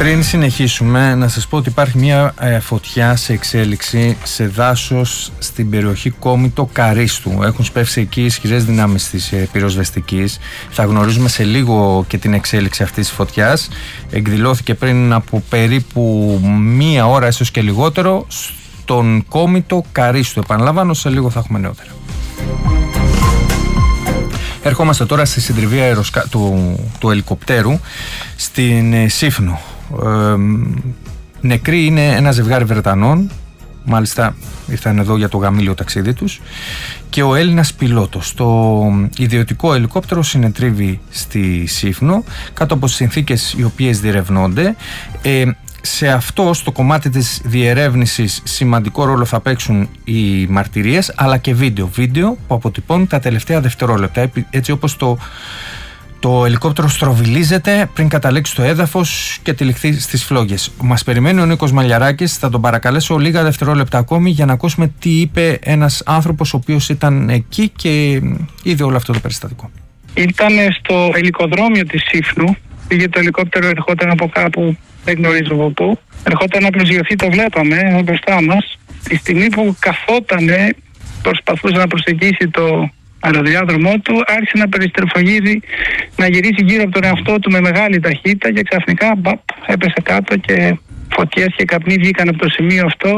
Πριν συνεχίσουμε, να σας πω ότι υπάρχει μια φωτιά σε εξέλιξη σε δάσος στην περιοχή Κόμιτο Καρίστου. Έχουν σπεύσει εκεί ισχυρές δυνάμεις της πυροσβεστικής. Θα γνωρίζουμε σε λίγο και την εξέλιξη αυτής της φωτιάς. Εκδηλώθηκε πριν από περίπου μία ώρα, ίσως και λιγότερο, στον Κόμιτο Καρίστου. Επαναλαμβάνω, σε λίγο θα έχουμε νεότερα. Ερχόμαστε τώρα στη συντριβή του ελικοπτέρου στην Σύφνο. Νεκροί είναι ένα ζευγάρι Βρετανών, μάλιστα ήρθαν εδώ για το γαμήλιο ταξίδι τους, και ο Έλληνας πιλότος. Το ιδιωτικό ελικόπτερο συνετρίβει στη Σύφνο κάτω από συνθήκες οι οποίες διερευνώνται. Σε αυτό, στο κομμάτι της διερεύνησης, σημαντικό ρόλο θα παίξουν οι μαρτυρίες, αλλά και βίντεο που αποτυπώνουν τα τελευταία δευτερόλεπτα, έτσι όπως το ελικόπτερο στροβιλίζεται πριν καταλήξει στο έδαφος και τυλιχθεί στις φλόγες. Μας περιμένει ο Νίκος Μαλιαράκης, θα τον παρακαλέσω λίγα δευτερόλεπτα ακόμη για να ακούσουμε τι είπε ένας άνθρωπος ο οποίος ήταν εκεί και είδε όλο αυτό το περιστατικό. Ήταν στο ελικοδρόμιο της Σύφνου, πήγε το ελικόπτερο, ερχόταν από κάπου, δεν γνωρίζω από πού, ερχόταν να προσγειωθεί, το βλέπαμε μπροστά μας. Τη στιγμή που καθότανε, προσπαθούσε να προσεγγίσει το αεροδιάδρομό του, άρχισε να περιστρεφογίζει, να γυρίσει γύρω από τον εαυτό του με μεγάλη ταχύτητα και ξαφνικά έπεσε κάτω και φωτιές και καπνοί βγήκαν από το σημείο αυτό.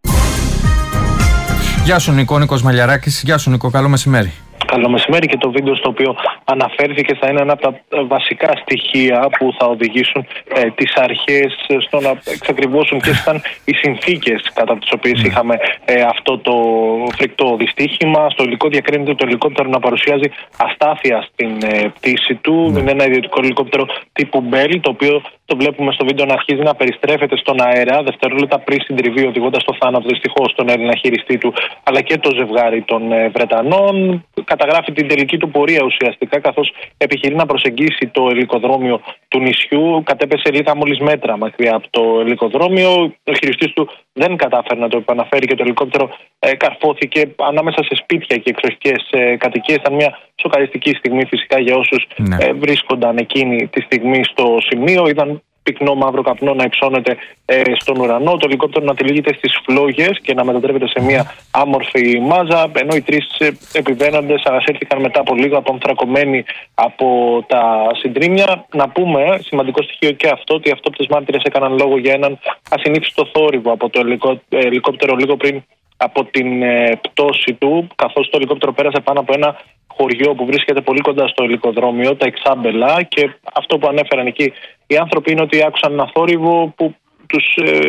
Γεια σου Νίκο, Νίκος Μαλιαράκης. Γεια σου Νίκο, καλό μεσημέρι. Καλό μεσημέρι, και το βίντεο στο οποίο αναφέρθηκε θα είναι ένα από τα βασικά στοιχεία που θα οδηγήσουν τις αρχές στο να εξακριβώσουν ποιες ήταν οι συνθήκες κατά τις οποίες είχαμε αυτό το φρικτό δυστύχημα. Στο υλικό διακρίνεται το ελικόπτερο να παρουσιάζει αστάθεια στην πτήση του. Είναι ένα ιδιωτικό ελικόπτερο τύπου Bell, το οποίο το βλέπουμε στο βίντεο να αρχίζει να περιστρέφεται στον αέρα δευτερόλεπτα πριν συντριβεί, οδηγώντας στο θάνατο δυστυχώς τον Έλληνα χειριστή του, αλλά και το ζευγάρι των Βρετανών. Καταγράφει την τελική του πορεία ουσιαστικά, καθώς επιχειρεί να προσεγγίσει το ελικοδρόμιο του νησιού. Κατέπεσε λίγα μόλις μέτρα μακριά από το ελικοδρόμιο. Ο χειριστής του δεν κατάφερε να το επαναφέρει και το ελικόπτερο καρφώθηκε ανάμεσα σε σπίτια και εξοχικές κατοικίες. Ήταν μια σοκαριστική στιγμή φυσικά για όσους βρίσκονταν εκείνη τη στιγμή στο σημείο. Είδαν πυκνό μαύρο καπνό να υψώνεται στον ουρανό, το ελικόπτερο να τυλίγεται στις φλόγες και να μετατρέπεται σε μια άμορφη μάζα, ενώ οι τρεις επιβαίνοντες αγασύρθηκαν μετά από λίγο απομθρακωμένοι από τα συντρίμμια. Να πούμε, σημαντικό στοιχείο και αυτό, ότι οι αυτόπτες μάρτυρες έκαναν λόγο για έναν ασυνήθιστο θόρυβο από το ελικόπτερο λίγο πριν από την πτώση του, καθώς το ελικόπτερο πέρασε πάνω από ένα χωριό που βρίσκεται πολύ κοντά στο ελικοδρόμιο, τα Εξάμπελα, και αυτό που ανέφεραν εκεί οι άνθρωποι είναι ότι άκουσαν ένα θόρυβο που τους,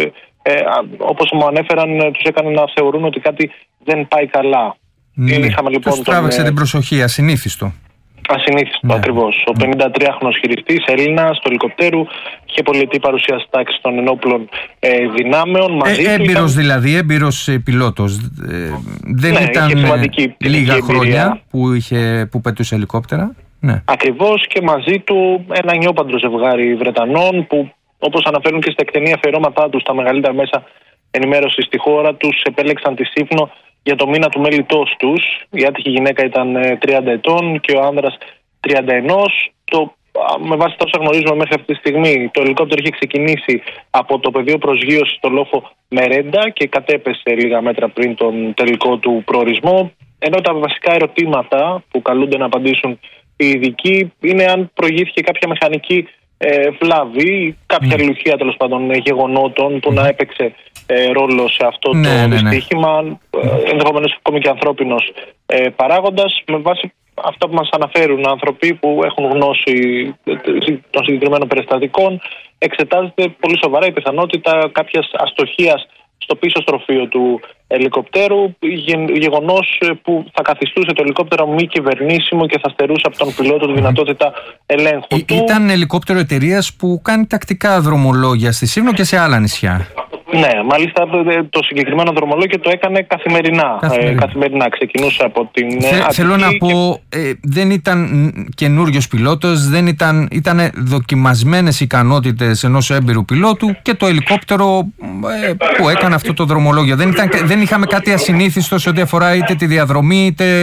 όπως μου ανέφεραν, τους έκανε να θεωρούν ότι κάτι δεν πάει καλά. Λοιπόν, τους τράβηξε την προσοχή, ασυνήθιστο. Ασυνήθιστο, ακριβώς. Ο 53χρονος χειριστής Έλληνας του ελικοπτέρου είχε πολιτική παρουσία στη τάξη των ενόπλων δυνάμεων. Έμπειρος δηλαδή, έμπειρος πιλότος. Δεν ήταν λίγα χρόνια που πετούσε ελικόπτερα. Ναι. Ακριβώς, και μαζί του ένα νιόπαντρο ζευγάρι Βρετανών που, όπως αναφέρουν και στα εκτενή αφιερώματά τους, τα μεγαλύτερα μέσα ενημέρωση στη χώρα τους επέλεξαν τη Σύφνο για το μήνα του μέλητός τους. Η άτυχη γυναίκα ήταν 30 ετών και ο άνδρας 31. Με βάση τα όσα γνωρίζουμε μέχρι αυτή τη στιγμή, το ελικόπτερο είχε ξεκινήσει από το πεδίο προσγείωσης στο λόφο Μερέντα και κατέπεσε λίγα μέτρα πριν τον τελικό του προορισμό. Ενώ τα βασικά ερωτήματα που καλούνται να απαντήσουν οι ειδικοί είναι αν προηγήθηκε κάποια μηχανική βλάβη, κάποια αλληλουχία τέλος πάντων γεγονότων που να έπαιξε ρόλο σε αυτό το δυστύχημα, ενδεχομένως ακόμη και ανθρώπινος παράγοντας. Με βάση αυτά που μας αναφέρουν άνθρωποι που έχουν γνώση των συγκεκριμένων περιστατικών, εξετάζεται πολύ σοβαρά η πιθανότητα κάποιας αστοχίας στο πίσω στροφείο του ελικοπτέρου, γεγονός που θα καθιστούσε το ελικόπτερο μη κυβερνήσιμο και θα στερούσε από τον πιλότο τη δυνατότητα ελέγχου του. Ήταν ελικόπτερο εταιρείας που κάνει τακτικά δρομολόγια στη Σύμνο και σε άλλα νησιά. Ναι, μάλιστα το συγκεκριμένο δρομολόγιο το έκανε καθημερινά. Ξεκινούσε από την Αττική. Θέλω να πω, δεν ήταν καινούριος πιλότος, ήταν δοκιμασμένες ικανότητες ενός έμπειρου πιλότου και το ελικόπτερο που έκανε αυτό το δρομολόγιο. Δεν είχαμε κάτι ασυνήθιστο σε ό,τι αφορά είτε τη διαδρομή είτε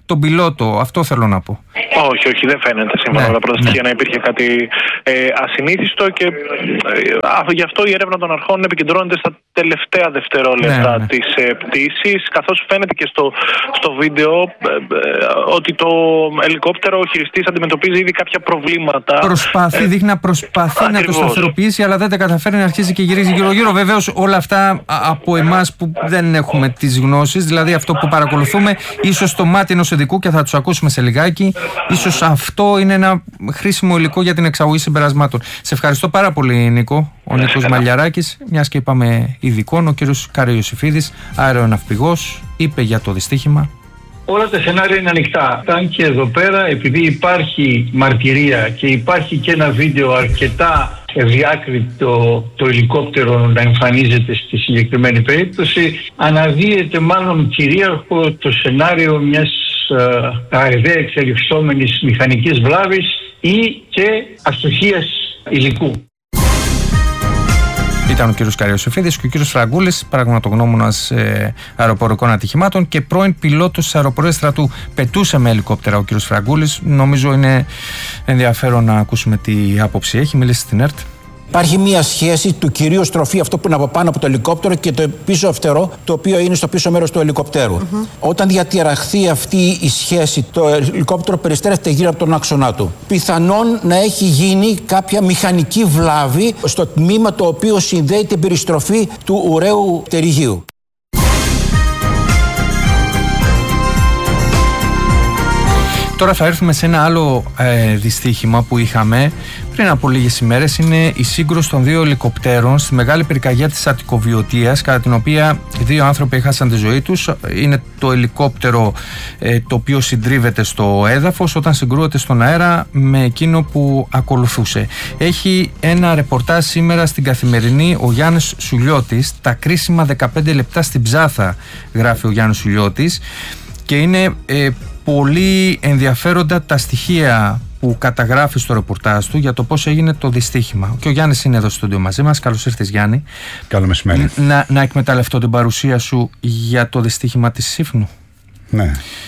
τον πιλότο. Αυτό θέλω να πω. Όχι, δεν φαίνεται σύμφωνα με τα πρώτα στοιχεία να υπήρχε κάτι ασυνήθιστο και γι' αυτό η έρευνα των αρχών επικεντρώνεται στα τελευταία δευτερόλεπτα της πτήσης, καθώς φαίνεται και στο βίντεο ότι το ελικόπτερο ο χειριστής αντιμετωπίζει ήδη κάποια προβλήματα. Δείχνει να προσπαθεί να το σταθεροποιήσει, αλλά δεν τα καταφέρει, να αρχίσει και γυρίζει γύρω-γύρω. Βεβαίως όλα αυτά από εμάς που δεν έχουμε τις γνώσεις, δηλαδή αυτό που παρακολουθούμε, ίσως το μάτι ενός ειδικού, και θα τους ακούσουμε σε λιγάκι, ίσως αυτό είναι ένα χρήσιμο υλικό για την εξαγωγή συμπερασμάτων. Σε ευχαριστώ πάρα πολύ, Νίκο. Ο Νίκος Μαλιαράκης, μιας και είπαμε ειδικών, ο κύριος Καραϊωσηφίδης, αεροναυπηγός, είπε για το δυστύχημα. Όλα τα σενάρια είναι ανοιχτά. Αν και εδώ πέρα, επειδή υπάρχει μαρτυρία και υπάρχει και ένα βίντεο αρκετά ευδιάκριτο το ελικόπτερο να εμφανίζεται στη συγκεκριμένη περίπτωση, αναδύεται μάλλον κυρίαρχο το σενάριο μιας αηδαία εξελισσόμενης μηχανικής βλάβης ή και αστοχίας υλικού. Ήταν ο κύριος Καραϊωσηφίδης και ο κύριος Φραγκούλης, πραγματογνώμονας αεροπορικών ατυχημάτων και πρώην πιλότος της αεροπορίας στρατού. Πετούσε με ελικόπτερα ο κύριος Φραγκούλης. Νομίζω είναι ενδιαφέρον να ακούσουμε τι άποψη έχει. Μιλήσει στην ΕΡΤ. Υπάρχει μία σχέση του κυρίου στροφή, αυτό που είναι από πάνω από το ελικόπτερο, και το πίσω φτερό, το οποίο είναι στο πίσω μέρος του ελικοπτέρου. Όταν διαταραχθεί αυτή η σχέση, το ελικόπτερο περιστρέφεται γύρω από τον άξονά του. Πιθανόν να έχει γίνει κάποια μηχανική βλάβη στο τμήμα το οποίο συνδέει την περιστροφή του ουραίου πτερυγίου. Τώρα θα έρθουμε σε ένα άλλο δυστύχημα που είχαμε πριν από λίγες ημέρες. Είναι η σύγκρουση των δύο ελικοπτέρων στη μεγάλη πυρκαγιά της Αττικοβιωτίας, κατά την οποία δύο άνθρωποι έχασαν τη ζωή τους. Είναι το ελικόπτερο το οποίο συντρίβεται στο έδαφος όταν συγκρούεται στον αέρα με εκείνο που ακολουθούσε. Έχει ένα ρεπορτάζ σήμερα στην Καθημερινή ο Γιάννης Σουλιώτης, τα κρίσιμα 15 λεπτά στην Ψάθα, γράφει ο Γιάννης Σουλιώτης, και είναι πολύ ενδιαφέροντα τα στοιχεία που καταγράφει στο ρεπορτάζ του για το πώς έγινε το δυστύχημα. Και ο Γιάννης είναι εδώ στο στούντιο μαζί μας. Καλώς ήρθες, Γιάννη. Καλό μεσημέρι. Να εκμεταλλευτώ την παρουσία σου για το δυστύχημα της Σύφνου. Ναι.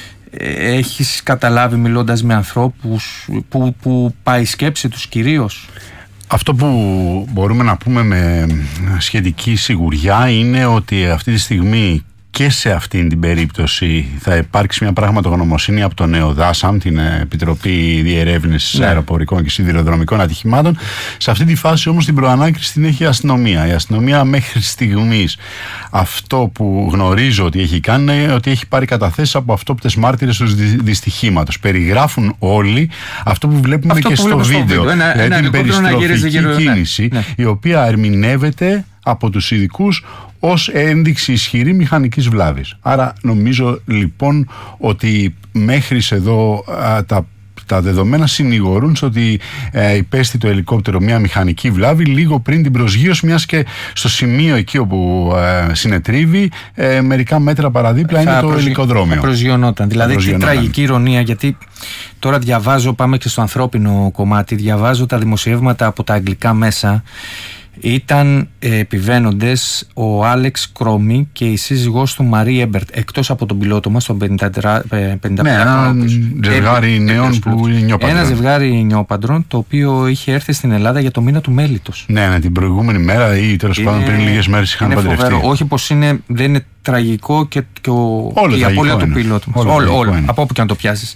Έχεις καταλάβει, μιλώντας με ανθρώπους, που πάει η σκέψη τους κυρίως? Αυτό που μπορούμε να πούμε με σχετική σιγουριά είναι ότι αυτή τη στιγμή και σε αυτήν την περίπτωση θα υπάρξει μια πραγματογνωμοσύνη από τον ΕΟΔΑΣΑΜ, την Επιτροπή Διερεύνησης Αεροπορικών και Σιδηροδρομικών Ατυχημάτων. Σε αυτή τη φάση όμως την προανάκριση την έχει η αστυνομία. Η αστυνομία μέχρι στιγμής αυτό που γνωρίζω ότι έχει κάνει είναι ότι έχει πάρει καταθέσεις από αυτόπτες μάρτυρες του δυστυχήματος. Περιγράφουν όλοι αυτό που βλέπουμε αυτό και που στο βίντεο. Την περιστροφική κίνηση, η οποία ερμηνεύεται από τους ειδικούς ως ένδειξη ισχυρή μηχανικής βλάβης. Άρα νομίζω λοιπόν ότι μέχρι εδώ τα δεδομένα συνηγορούν ότι υπέστη το ελικόπτερο μια μηχανική βλάβη λίγο πριν την προσγείωση, μιας και στο σημείο εκεί όπου συνετρίβει μερικά μέτρα παραδίπλα είναι το ελικοδρόμιο. Θα προσγειωνόταν. Δηλαδή τι τραγική ηρωνία, γιατί τώρα διαβάζω, πάμε και στο ανθρώπινο κομμάτι, διαβάζω τα δημοσιεύματα από τα αγγλικά μέσα. Ήταν επιβαίνοντες ο Άλεξ Κρόμι και η σύζυγός του Μαρί Έμπερτ, εκτός από τον πιλότο μας, τον 55. Ναι, ένα ζευγάρι νέων που είναι νιόπαντρων. Ένα ζευγάρι νιόπαντρων, το οποίο είχε έρθει στην Ελλάδα για το μήνα του μέλιτος. Ναι, την προηγούμενη μέρα ή τέλος πάντων πριν λίγες μέρες είχαν παντρευτεί. Όχι πως δεν είναι τραγικό και η απώλεια του πιλότου μας. Όλο, από όπου και αν το πιάσεις.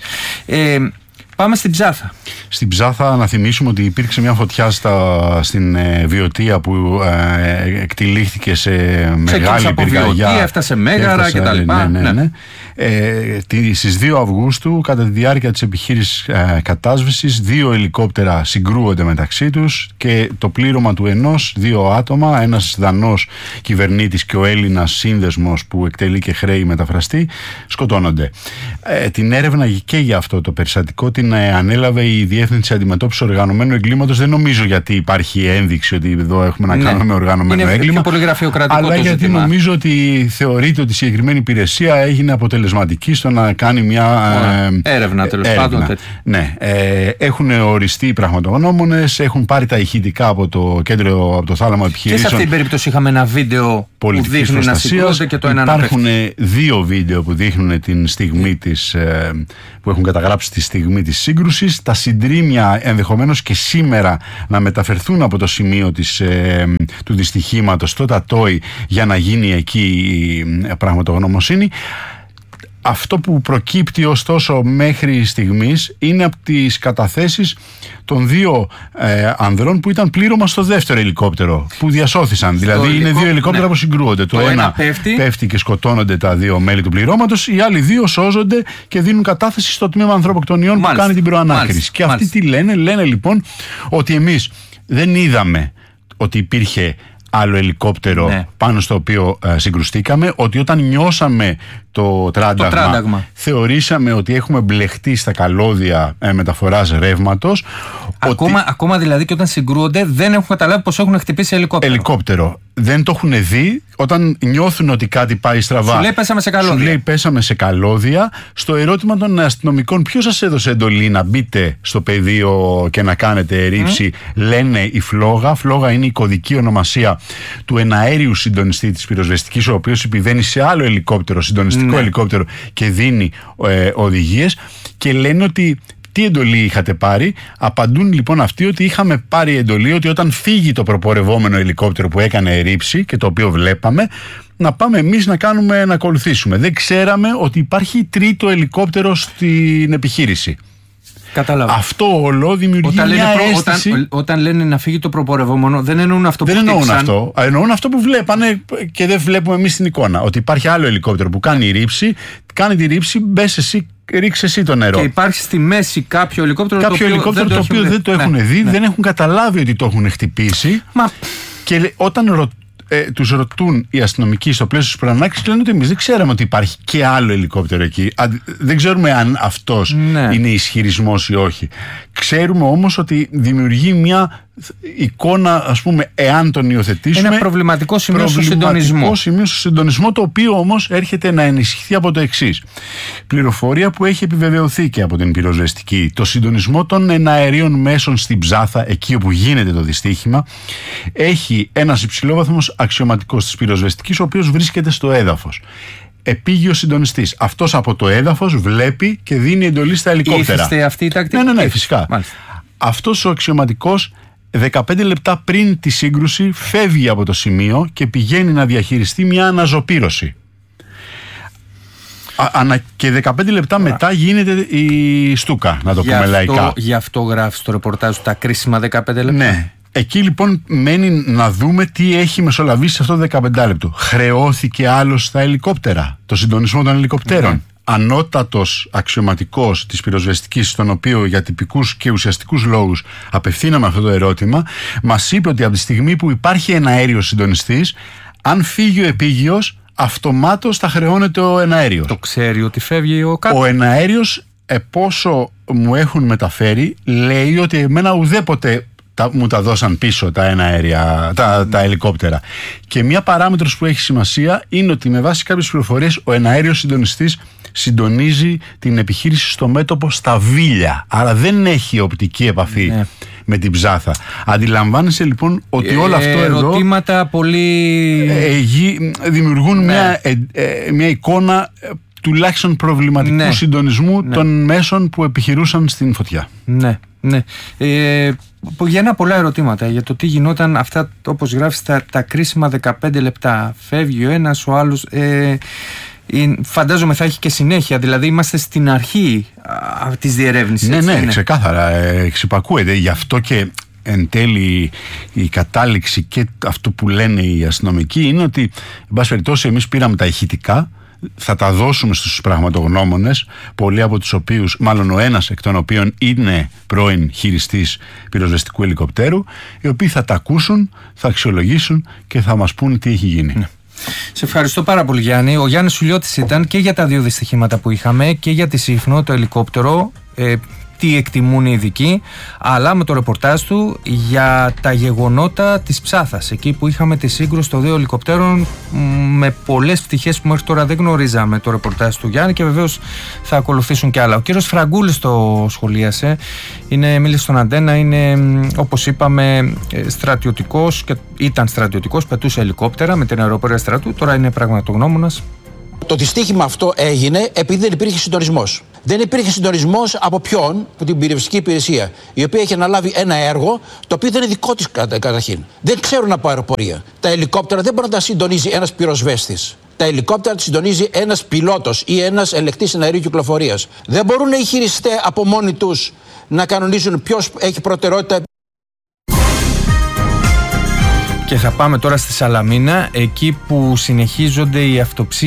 Πάμε στην Ψάθα. Στην Ψάθα να θυμίσουμε ότι υπήρξε μια φωτιά στην Βιωτία που εκτυλίχθηκε σε μεγάλη πυρκαγιά. Έφτασε Μέγαρα κτλ. Ναι. Στις 2 Αυγούστου, κατά τη διάρκεια της επιχείρησης κατάσβεσης, 2 ελικόπτερα συγκρούονται μεταξύ τους και το πλήρωμα του ενός, 2 άτομα, ένας Δανός κυβερνήτης και ο Έλληνας σύνδεσμος που εκτελεί και χρέη μεταφραστή, σκοτώνονται. Την έρευνα και για αυτό το περιστατικό την την ανέλαβε η Διεύθυνση Αντιμετώπισης Οργανωμένου Εγκλήματος. Δεν νομίζω γιατί υπάρχει ένδειξη ότι εδώ έχουμε να κάνουμε οργανωμένο έγκλημα. Είναι πολύ γραφειοκρατικό αλλά το γιατί ζήτημα. νομίζω ότι θεωρείται ότι η συγκεκριμένη υπηρεσία έγινε αποτελεσματική στο να κάνει μια έρευνα, τέλος πάντων. Ναι, έχουν οριστεί οι πραγματογνώμονες, έχουν πάρει τα ηχητικά από το κέντρο, από το θάλαμο επιχειρήσεων. Και σε αυτή την περίπτωση είχαμε ένα βίντεο που δείχνει να συγκρούονται και το ένα να πέφτει. Υπάρχουν 2 βίντεο που δείχνουν την στιγμή που έχουν καταγράψει τη στιγμή της σύγκρουσης. Τα συντρίμμια ενδεχομένως και σήμερα να μεταφερθούν από το σημείο του δυστυχήματος στο Τατόι για να γίνει εκεί η πραγματογνωμοσύνη. Αυτό που προκύπτει ωστόσο μέχρι στιγμής είναι από τις καταθέσεις των 2 ανδρών που ήταν πλήρωμα στο δεύτερο ελικόπτερο που διασώθησαν. Δηλαδή είναι 2 ελικόπτερα που συγκρούονται. Το ένα πέφτει και σκοτώνονται τα 2 μέλη του πληρώματος, οι άλλοι 2 σώζονται και δίνουν κατάθεση στο τμήμα ανθρωποκτονιών που κάνει την προανάκριση. Και αυτοί τι λένε? Λένε λοιπόν ότι εμείς δεν είδαμε ότι υπήρχε άλλο ελικόπτερο πάνω στο οποίο συγκρουστήκαμε, ότι όταν νιώσαμε το τράνταγμα θεωρήσαμε ότι έχουμε μπλεχτεί στα καλώδια μεταφοράς ρεύματος. Ακόμα δηλαδή και όταν συγκρούονται δεν έχουν καταλάβει πως έχουν χτυπήσει ελικόπτερο. Δεν το έχουν δει. Όταν νιώθουν ότι κάτι πάει στραβά, σου λέει πέσαμε σε καλώδια. Σου λέει πέσαμε σε καλώδια. Στο ερώτημα των αστυνομικών, ποιος σας έδωσε εντολή να μπείτε στο πεδίο και να κάνετε ρήψη, λένε η Φλόγα. Φλόγα είναι η κωδική ονομασία του εναέριου συντονιστή της πυροσβεστικής, ο οποίος επιβαίνει σε άλλο ελικόπτερο, συντονιστικό ελικόπτερο, και δίνει οδηγίες. Και λένε ότι τι εντολή είχατε πάρει? Απαντούν λοιπόν αυτοί ότι είχαμε πάρει εντολή ότι όταν φύγει το προπορευόμενο ελικόπτερο που έκανε ρήψη και το οποίο βλέπαμε, να πάμε εμείς να ακολουθήσουμε. Δεν ξέραμε ότι υπάρχει 3ο ελικόπτερο στην επιχείρηση. Κατάλαβα. Αυτό όλο δημιουργεί μια αίσθηση. Όταν λένε να φύγει το προπορευόμενο, δεν εννοούν αυτό που χτύπησαν. Δεν εννοούν αυτό. Εννοούν αυτό που βλέπανε και δεν βλέπουμε εμείς στην εικόνα. Ότι υπάρχει άλλο ελικόπτερο που κάνει ρήψη, κάνει τη ρήψη, μπες εσύ, ρίξε εσύ το νερό. Και υπάρχει στη μέση κάποιο ελικόπτερο το οποίο δεν το έχουν δει, δεν έχουν καταλάβει ότι το έχουν χτυπήσει. Και όταν τους ρωτούν οι αστυνομικοί στο πλαίσιο της προανάκρισης, λένε ότι εμείς δεν ξέραμε ότι υπάρχει και άλλο ελικόπτερο εκεί. Δεν ξέρουμε αν αυτός είναι ισχυρισμός ή όχι. Ξέρουμε όμως ότι δημιουργεί μια εικόνα, ας πούμε, εάν τον υιοθετήσουμε. Ένα προβληματικό σημείο στο συντονισμό, το οποίο όμως έρχεται να ενισχυθεί από το εξής. Πληροφορία που έχει επιβεβαιωθεί και από την πυροσβεστική. Το συντονισμό των εναερίων μέσων στην Ψάθα, εκεί όπου γίνεται το δυστύχημα, έχει ένας υψηλόβαθμος αξιωματικός της πυροσβεστικής, ο οποίος βρίσκεται στο έδαφος. Επίγειος συντονιστής. Αυτός από το έδαφος βλέπει και δίνει εντολή στα ελικόπτερα. Είστε αυτή η τακτική? Ναι, φυσικά. Μάλιστα. Αυτός ο αξιωματικός 15 λεπτά πριν τη σύγκρουση φεύγει από το σημείο και πηγαίνει να διαχειριστεί μια αναζωπήρωση. Και 15 λεπτά μετά γίνεται η στούκα, να το πούμε λαϊκά. Γι' αυτό γράφει στο ρεπορτάζ τα κρίσιμα 15 λεπτά. Ναι. Εκεί λοιπόν μένει να δούμε τι έχει μεσολαβήσει σε αυτό το 15 λεπτό. Χρεώθηκε άλλος στα ελικόπτερα, το συντονισμό των ελικοπτέρων. Ανώτατος αξιωματικός της πυροσβεστικής, στον οποίο για τυπικούς και ουσιαστικούς λόγους απευθύναμε αυτό το ερώτημα, μας είπε ότι από τη στιγμή που υπάρχει ένα αέριος συντονιστής, αν φύγει ο επίγειος, αυτομάτως θα χρεώνεται ο εναέριος. Το ξέρει ότι φεύγει ο κάποιος. Ο εναέριος, πόσο μου έχουν μεταφέρει, λέει ότι εμένα ουδέποτε μου τα δώσαν πίσω τα εναέρια, τα ελικόπτερα. Και μια παράμετρος που έχει σημασία είναι ότι με βάση κάποιες πληροφορίες ο εναέριος συντονιστής συντονίζει την επιχείρηση στο μέτωπο στα Βίλια. Άρα δεν έχει οπτική επαφή με την Ψάθα. Αντιλαμβάνεσαι λοιπόν ότι όλο αυτό εδώ ερωτήματα πολύ δημιουργούν μια εικόνα τουλάχιστον προβληματικού συντονισμού των μέσων που επιχειρούσαν στην φωτιά. Ναι. Γεννά πολλά ερωτήματα για το τι γινόταν αυτά, όπως γράφεις, τα κρίσιμα 15 λεπτά. Φεύγει ο ένας, ο άλλος. Φαντάζομαι θα έχει και συνέχεια. Δηλαδή είμαστε στην αρχή της διερεύνησης. Ναι, ξεκάθαρα. Εξυπακούεται. Γι' αυτό και εν τέλει η κατάληξη και αυτό που λένε οι αστυνομικοί είναι ότι, εν πάση περιπτώσει, εμείς πήραμε τα ηχητικά, θα τα δώσουμε στους πραγματογνώμονες, πολλοί από τους οποίους, μάλλον ο ένας εκ των οποίων είναι πρώην χειριστής πυροσβεστικού ελικοπτέρου, οι οποίοι θα τα ακούσουν, θα αξιολογήσουν και θα μας πούν τι έχει γίνει. Ναι. Σε ευχαριστώ πάρα πολύ, Γιάννη. Ο Γιάννης Σουλιώτης ήταν και για τα 2 δυστυχήματα που είχαμε και για τη Σύφνο, το ελικόπτερο. τι εκτιμούν οι ειδικοί, αλλά με το ρεπορτάζ του για τα γεγονότα της Ψάθας, εκεί που είχαμε τη σύγκρουση των δύο ελικοπτέρων με πολλές πτυχές που μέχρι τώρα δεν γνωρίζαμε, το ρεπορτάζ του Γιάννη, και βεβαίως θα ακολουθήσουν και άλλα. Ο κύριος Φραγκούλης το σχολίασε, μίλησε στον Αντένα, είναι όπως είπαμε στρατιωτικός, και ήταν στρατιωτικός, πετούσε ελικόπτερα με την αεροπορία στρατού, τώρα είναι πραγματογνώμονας. Το δυστύχημα αυτό έγινε επειδή δεν υπήρχε συντονισμός. Δεν υπήρχε συντονισμός από ποιον? Από την πυροσβεστική υπηρεσία, η οποία έχει αναλάβει ένα έργο το οποίο δεν είναι δικό της καταρχήν. Δεν ξέρουν από αεροπορία. Τα ελικόπτερα δεν μπορεί να τα συντονίζει ένας πυροσβέστης. Τα ελικόπτερα τα συντονίζει ένας πιλότος ή ένας ελεκτής εναερίου κυκλοφορίας. Δεν μπορούν οι χειριστές από μόνοι τους να κανονίζουν ποιος έχει προτεραιότητα. Και θα πάμε τώρα στη Σαλαμίνα, εκεί που συνεχίζεται η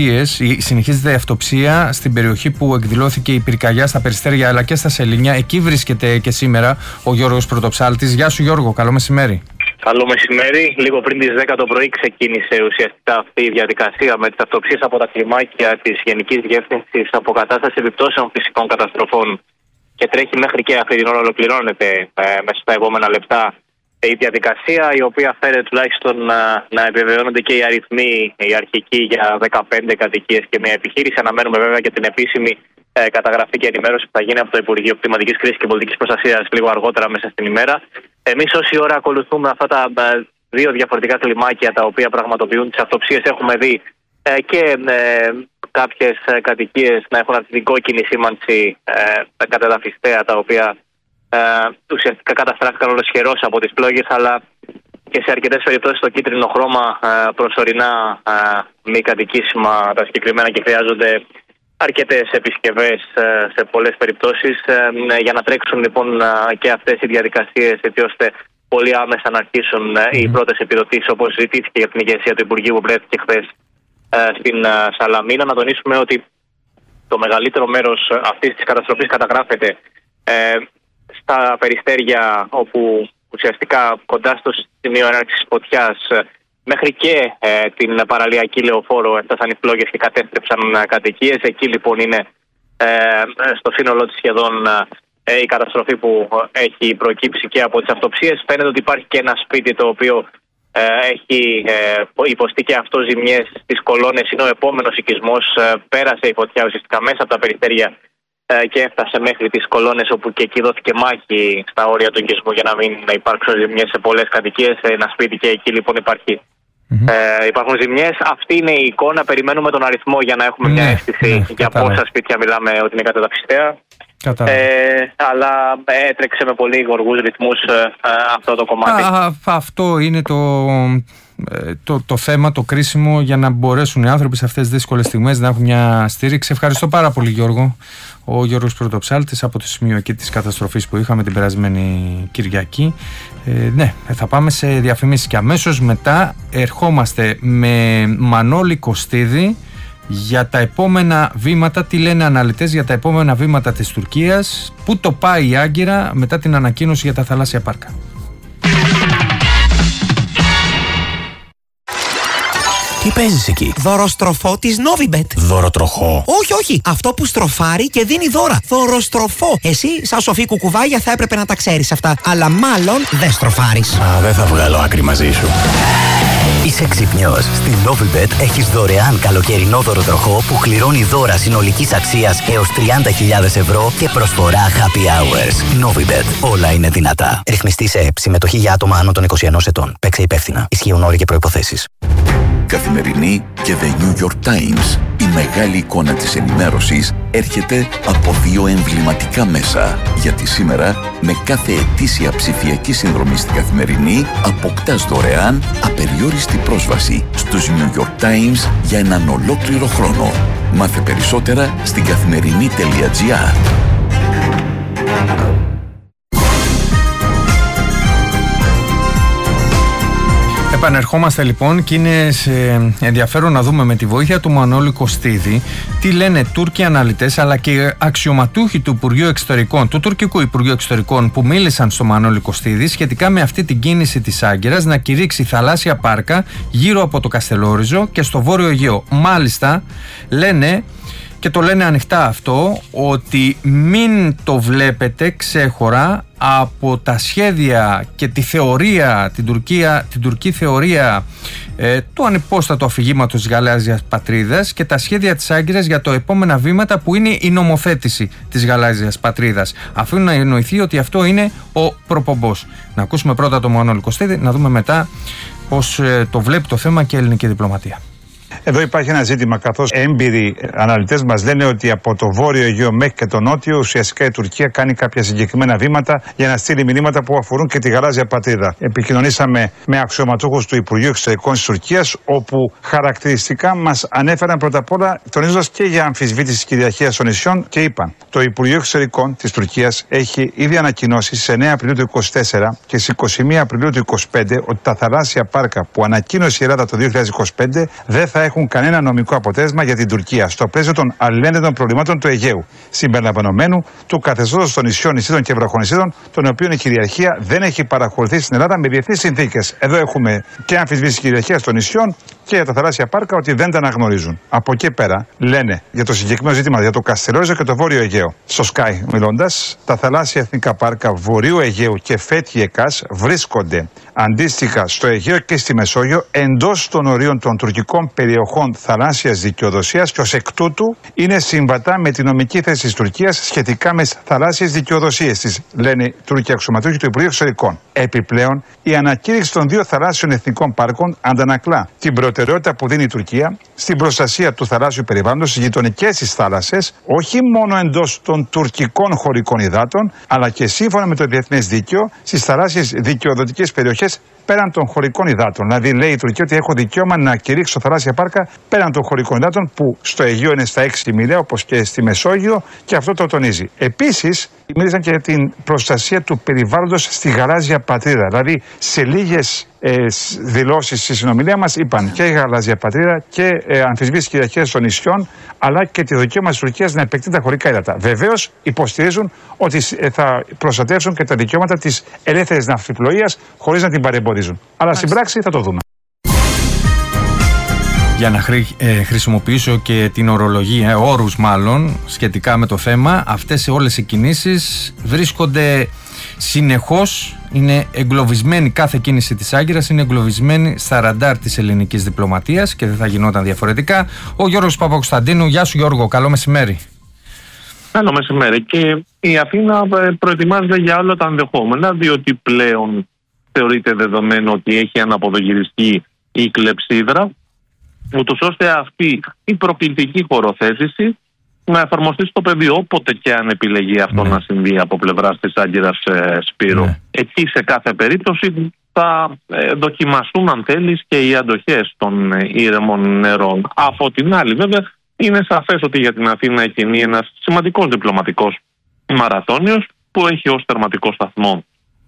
αυτοψία στην περιοχή που εκδηλώθηκε η πυρκαγιά στα Περιστέρια αλλά και στα Σελήνια. Εκεί βρίσκεται και σήμερα ο Γιώργος Πρωτοψάλτης. Γεια σου Γιώργο, καλό μεσημέρι. Καλό μεσημέρι. Λίγο πριν τις 10 το πρωί ξεκίνησε ουσιαστικά αυτή η διαδικασία με τις αυτοψίες από τα κλιμάκια της Γενικής Διεύθυνσης Αποκατάστασης Επιπτώσεων Φυσικών Καταστροφών και τρέχει μέχρι και αυτή την ώρα ολοκληρώνεται μέσα στα επόμενα λεπτά η διαδικασία, η οποία φέρεται τουλάχιστον να επιβεβαιώνονται και οι αριθμοί, οι αρχικοί για 15 κατοικίες και μια επιχείρηση. Αναμένουμε βέβαια και την επίσημη καταγραφή και ενημέρωση που θα γίνει από το Υπουργείο Κλιματικής Κρίσης και Πολιτικής Προστασίας λίγο αργότερα μέσα στην ημέρα. Εμείς όση ώρα ακολουθούμε αυτά τα δύο διαφορετικά κλιμάκια τα οποία πραγματοποιούν τις αυτοψίες, έχουμε δει και κάποιες κατοικίες να έχουν αυτή την κόκκινη σήμανση κατεδαφιστέα, τα οποία ουσιαστικά καταστράφηκαν ολοσχερώς από τις πλόγες, αλλά και σε αρκετές περιπτώσεις το κίτρινο χρώμα προσωρινά μη κατοικήσιμα τα συγκεκριμένα, και χρειάζονται αρκετές επισκευές σε πολλές περιπτώσεις για να τρέξουν λοιπόν και αυτές οι διαδικασίες, έτσι ώστε πολύ άμεσα να αρχίσουν οι πρώτες επιδοτήσεις, όπως ζητήθηκε για την ηγεσία του Υπουργείου που βρέθηκε χθες στην Σαλαμίνα. Να τονίσουμε ότι το μεγαλύτερο μέρος αυτής της καταστροφής καταγράφεται στα Περιστέρια, όπου ουσιαστικά κοντά στο σημείο έναρξης φωτιάς μέχρι και την παραλιακή Λεωφόρο έφτασαν οι φλόγες και κατέστρεψαν κατοικίες. Εκεί λοιπόν είναι στο σύνολο της σχεδόν η καταστροφή που έχει προκύψει και από τις αυτοψίες. Φαίνεται ότι υπάρχει και ένα σπίτι το οποίο έχει υποστεί και αυτό ζημιές στις κολόνες. Είναι ο επόμενος οικισμός. Πέρασε η φωτιά ουσιαστικά μέσα από τα Περιστέρια και έφτασε μέχρι τις κολόνες, όπου και εκεί δόθηκε μάχη στα όρια του οικισμού για να μην υπάρξουν ζημιές σε πολλές κατοικίες. Ένα σπίτι και εκεί λοιπόν υπάρχουν ζημιές. Αυτή είναι η εικόνα. Περιμένουμε τον αριθμό για να έχουμε μια αίσθηση για πόσα σπίτια μιλάμε ότι είναι κατεδαφιστέα. Αλλά έτρεξε με πολύ γοργούς ρυθμούς αυτό το κομμάτι. Αυτό είναι το θέμα, το κρίσιμο, για να μπορέσουν οι άνθρωποι σε αυτές τις δύσκολες στιγμές να έχουν μια στήριξη. Ευχαριστώ πάρα πολύ Γιώργο. Ο Γιώργος Πρωτοψάλτης από το σημείο εκεί της καταστροφής που είχαμε την περασμένη Κυριακή. Θα πάμε σε διαφημίσεις και αμέσως μετά ερχόμαστε με Μανώλη Κωστίδη για τα επόμενα βήματα. Τι λένε αναλυτές για τα επόμενα βήματα της Τουρκίας, πού το πάει η Άγκυρα μετά την ανακοίνωση για τα θαλάσσια πάρκα. Τι παίζεις εκεί? Δωροστροφό της Novibet. Δωροτροχό? Όχι. Αυτό που στροφάρει και δίνει δώρα. Δωροστροφό. Εσύ, σαν σοφή κουκουβάγια, θα έπρεπε να τα ξέρεις αυτά. Αλλά μάλλον δεν στροφάρεις. Δεν θα βγάλω άκρη μαζί σου. Είσαι ξυπνιός. Στην Novibet έχεις δωρεάν καλοκαιρινό δωροτροχό που κληρώνει δώρα συνολικής αξίας έως 30.000 ευρώ και προσφορά happy hours. Novibet. Όλα είναι δυνατά. Ρυθμιστή σε ΕΠ. Συμμετοχή για άτομα άνω των 21 ετών. Παίξε υπεύθυνα. Ισχύουν όροι και προϋποθέσεις. Καθημερινή και The New York Times. Η μεγάλη εικόνα της ενημέρωσης έρχεται από δύο εμβληματικά μέσα. Γιατί σήμερα, με κάθε ετήσια ψηφιακή συνδρομή στην Καθημερινή, αποκτάς δωρεάν απεριόριστη πρόσβαση στους New York Times για έναν ολόκληρο χρόνο. Μάθε περισσότερα στην καθημερινή.gr. Επανερχόμαστε λοιπόν και είναι ενδιαφέρον να δούμε με τη βοήθεια του Μανώλη Κωστίδη τι λένε Τούρκοι αναλυτές αλλά και αξιωματούχοι του Υπουργείου Εξωτερικών, του τουρκικού Υπουργείου Εξωτερικών, που μίλησαν στο Μανώλη Κωστίδη σχετικά με αυτή την κίνηση της Άγκυρας να κηρύξει θαλάσσια πάρκα γύρω από το Καστελόριζο και στο Βόρειο Αιγαίο. Μάλιστα λένε και το λένε ανοιχτά αυτό, ότι μην το βλέπετε ξέχωρα από τα σχέδια και τη θεωρία, την τουρκική θεωρία του ανυπόστατου αφηγήματος της γαλάζιας πατρίδας και τα σχέδια της Άγκυρας για το επόμενα βήματα που είναι η νομοθέτηση της γαλάζιας πατρίδας. Αφήνουν να εννοηθεί ότι αυτό είναι ο προπομπός. Να ακούσουμε πρώτα τον Μανώλη Κωστίδη, να δούμε μετά πώς το βλέπει το θέμα και η ελληνική διπλωματία. Εδώ υπάρχει ένα ζήτημα, καθώς έμπειροι αναλυτές μας λένε ότι από το Βόρειο Αιγαίο μέχρι και το Νότιο ουσιαστικά η Τουρκία κάνει κάποια συγκεκριμένα βήματα για να στείλει μηνύματα που αφορούν και τη γαλάζια πατρίδα. Επικοινωνήσαμε με αξιωματούχους του Υπουργείου Εξωτερικών της Τουρκίας, όπου χαρακτηριστικά μας ανέφεραν πρώτα απ' όλα, τονίζοντας και για αμφισβήτηση της κυριαρχίας των νησιών, και είπαν: το Υπουργείο Εξωτερικών της Τουρκίας έχει ήδη ανακοινώσει στις 9 Απριλίου του 2024 και στις 21 Απριλίου του 2025 ότι τα θαλάσσια πάρκα που ανακοίνωσε η Ελλάδα το 2025 δεν θα έχουν κανένα νομικό αποτέλεσμα για την Τουρκία στο πλαίσιο των αλληλένδετων προβλημάτων του Αιγαίου, συμπεριλαμβανομένου του καθεστώτος των νησιών, νησίδων και βραχονησίδων, των οποίων η κυριαρχία δεν έχει παραχωρηθεί στην Ελλάδα με διεθνείς συνθήκες. Εδώ έχουμε και αμφισβήτηση κυριαρχίας των νησιών και για τα θαλάσσια πάρκα ότι δεν τα αναγνωρίζουν. Από εκεί πέρα λένε για το συγκεκριμένο ζήτημα για το Καστελόριζο και το Βόρειο Αιγαίο. Στο Sky μιλώντας, τα θαλάσσια εθνικά πάρκα Βορείου Αιγαίου και Φέτη Εκάς βρίσκονται αντίστοιχα στο Αιγαίο και στη Μεσόγειο εντός των ορίων των τουρκικών περιοχών θαλάσσιας δικαιοδοσίας και ως εκ τούτου είναι συμβατά με τη νομική θέση της Τουρκίας σχετικά με τις θαλάσσιες δικαιοδοσίες της, λένε οι Τούρκοι αξιωματούχοι του Υπουργείου Εξωτερικών. Επιπλέον, η ανακήρυξη των δύο θαλάσσιων εθνικών πάρκων αντανακλά την προτεραιότητα που δίνει η Τουρκία στην προστασία του θαλάσσιου περιβάλλοντος στις γειτονικές της θάλασσες, όχι μόνο εντός των τουρκικών χωρικών υδάτων, αλλά και σύμφωνα με το διεθνές δίκαιο στις θαλάσσιες δικαιοδοτικές περιοχές πέραν των χωρικών υδάτων. Δηλαδή, λέει η Τουρκία ότι έχω δικαίωμα να κηρύξω θαλάσσια πάρκα πέραν των χωρικών υδάτων, που στο Αιγαίο είναι στα 6 μίλια, όπως και στη Μεσόγειο, και αυτό το τονίζει. Επίσης, μίλησαν και για την προστασία του περιβάλλοντος στη γαλάζια πατρίδα. Δηλαδή, σε λίγες δηλώσεις στη συνομιλία μας είπαν και η γαλάζια πατρίδα και αμφισβήτηση κυριαρχίας των νησιών, αλλά και τη δικαίωμα της Τουρκίας να επεκτείνει τα χωρικά ύδατα. Βεβαίως, υποστηρίζουν ότι θα προστατεύσουν και τα δικαιώματα της ελεύθερης ναυπηγπλοείας χωρίς να την παρεμποδίζουν. Αλλά στην πράξη θα το δούμε. Για να χρησιμοποιήσω και την ορολογία, όρους μάλλον, σχετικά με το θέμα, αυτές όλες οι κινήσεις βρίσκονται συνεχώς, είναι εγκλωβισμένη, κάθε κίνηση της Άγκυρας είναι εγκλωβισμένη στα ραντάρ της ελληνικής διπλωματίας και δεν θα γινόταν διαφορετικά. Ο Γιώργος Παπακοσταντίνου. Γεια σου Γιώργο, καλό μεσημέρι. Καλό μεσημέρι. Και η Αθήνα προετοιμάζεται για όλα τα ενδεχόμενα, διότι πλέον θεωρείται δεδομένο ότι έχει αναποδογυριστεί η κλεψίδρα, ούτως ώστε αυτή η προκλητική χωροθέτηση να εφαρμοστεί στο πεδίο, όποτε και αν επιλεγεί αυτό να συμβεί από πλευράς της Άγκυρας, Σπύρο. Εκεί σε κάθε περίπτωση θα δοκιμαστούν, αν θέλεις, και οι αντοχές των ήρεμων νερών. Από την άλλη, βέβαια, είναι σαφές ότι για την Αθήνα κινεί ένας σημαντικός διπλωματικός μαραθώνιος, που έχει ως τερματικό σταθμό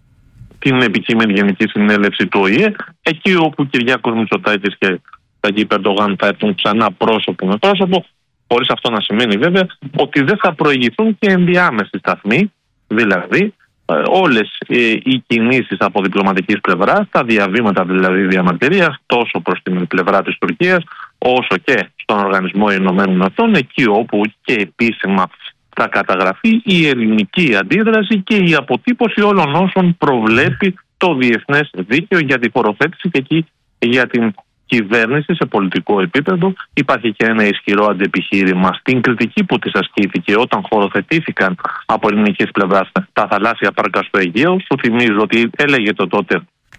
την επικείμενη Γενική Συνέλευση του ΟΗΕ, εκεί όπου Κυριάκος Μητσοτάκης και Ταγί Ερντογάν θα έρθουν ξανά πρόσωπο με πρόσωπο, χωρίς αυτό να σημαίνει βέβαια ότι δεν θα προηγηθούν και ενδιάμεσοι σταθμοί, δηλαδή όλες οι κινήσεις από διπλωματικής πλευράς, τα διαβήματα δηλαδή διαμαρτυρίας, τόσο προς την πλευρά της Τουρκίας, όσο και στον Οργανισμό Ηνωμένων Εθνών, εκεί όπου και επίσημα θα καταγραφεί η ελληνική αντίδραση και η αποτύπωση όλων όσων προβλέπει το διεθνές δίκαιο για τη χωροθέτηση, και εκεί για την κυβέρνηση σε πολιτικό επίπεδο. Υπάρχει και ένα ισχυρό αντεπιχείρημα στην κριτική που της ασκήθηκε όταν χωροθετήθηκαν από ελληνικής πλευράς τα θαλάσσια πάρκα στο Αιγαίο. Σου θυμίζω ότι έλεγε το τότε,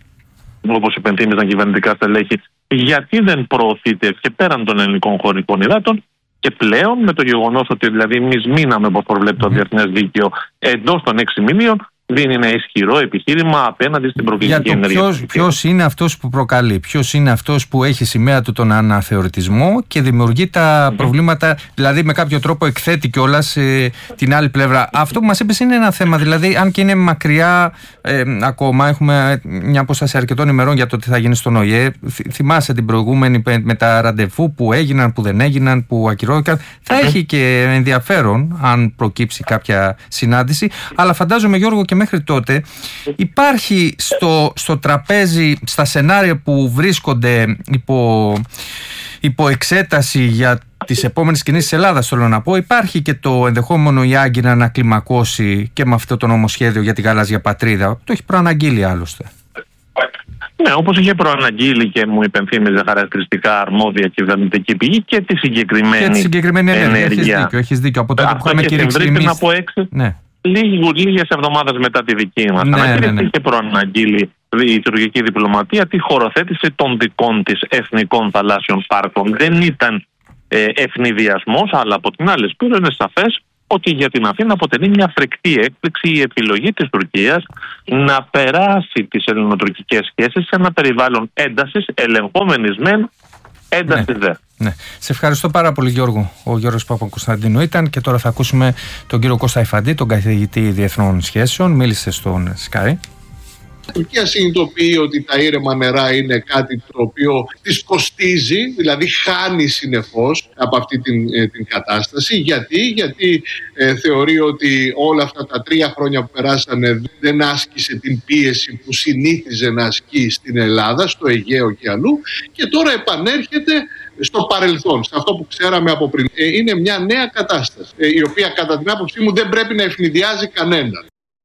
όπως υπενθύμιζαν κυβερνητικά στελέχη, γιατί δεν προωθείται και πέραν των ελληνικών χωρικών υδάτων. Και πλέον, με το γεγονός ότι δηλαδή εμείς μείναμε, όπως προβλέπει το διεθνές δίκαιο, εντός των 6 μηνύων, δίνει ένα ισχυρό επιχείρημα απέναντι στην προκλητική ενέργεια. Ποιος είναι αυτός που προκαλεί, ποιος είναι αυτός που έχει σημαία του τον αναθεωρητισμό και δημιουργεί τα προβλήματα, δηλαδή με κάποιο τρόπο εκθέτει κιόλας την άλλη πλευρά. Αυτό που μας είπες είναι ένα θέμα, δηλαδή αν και είναι μακριά ακόμα, έχουμε μια απόσταση αρκετών ημερών για το τι θα γίνει στον ΟΗΕ. Θυμάσαι την προηγούμενη με τα ραντεβού που έγιναν, που δεν έγιναν, που ακυρώθηκαν. Θα έχει και ενδιαφέρον αν προκύψει κάποια συνάντηση, αλλά φαντάζομαι Γιώργο και μέχρι τότε υπάρχει στο τραπέζι, στα σενάρια που βρίσκονται υπό υπό εξέταση για τις επόμενες κινήσεις της Ελλάδας, θέλω να πω. Υπάρχει και το ενδεχόμενο η Άγκυρα να κλιμακώσει και με αυτό το νομοσχέδιο για τη γαλάζια πατρίδα. Το έχει προαναγγείλει άλλωστε. Ναι, όπως είχε προαναγγείλει και μου υπενθύμιζε χαρακτηριστικά αρμόδια κυβερνητική πηγή και τη συγκεκριμένη ενέργεια. Έχεις δίκιο. Από τότε που είχαμε κηρύξει πριν από 6, λίγες εβδομάδες μετά τη δική μας ανακήρυξη, είχε προαναγγείλει η τουρκική διπλωματία τη χωροθέτηση των δικών της εθνικών θαλάσσιων πάρκων. Δεν ήταν ευνηδιασμός, αλλά από την άλλη πλευρά είναι σαφές ότι για την Αθήνα αποτελεί μια φρικτή έκπληξη η επιλογή της Τουρκίας να περάσει τις ελληνοτουρκικές σχέσεις σε ένα περιβάλλον έντασης, ελεγχόμενης μεν, έντασης δε. Ναι. Σε ευχαριστώ πάρα πολύ, Γιώργο. Ο Γιώργος Παπακοσταντίνου ήταν, και τώρα θα ακούσουμε τον κύριο Κώστα Ιφαντή, τον καθηγητή Διεθνών Σχέσεων. Μίλησε στον Sky. Η Τουρκία συνειδητοποιεί ότι τα ήρεμα νερά είναι κάτι το οποίο της κοστίζει, δηλαδή χάνει συνεχώς από αυτή την κατάσταση. Γιατί θεωρεί ότι όλα αυτά τα 3 χρόνια που περάσανε δεν άσκησε την πίεση που συνήθιζε να ασκεί στην Ελλάδα, στο Αιγαίο και αλλού, και τώρα επανέρχεται στο παρελθόν, σε αυτό που ξέραμε από πριν. Είναι μια νέα κατάσταση, η οποία κατά την άποψή μου δεν πρέπει να ευνηδιάζει κανέναν.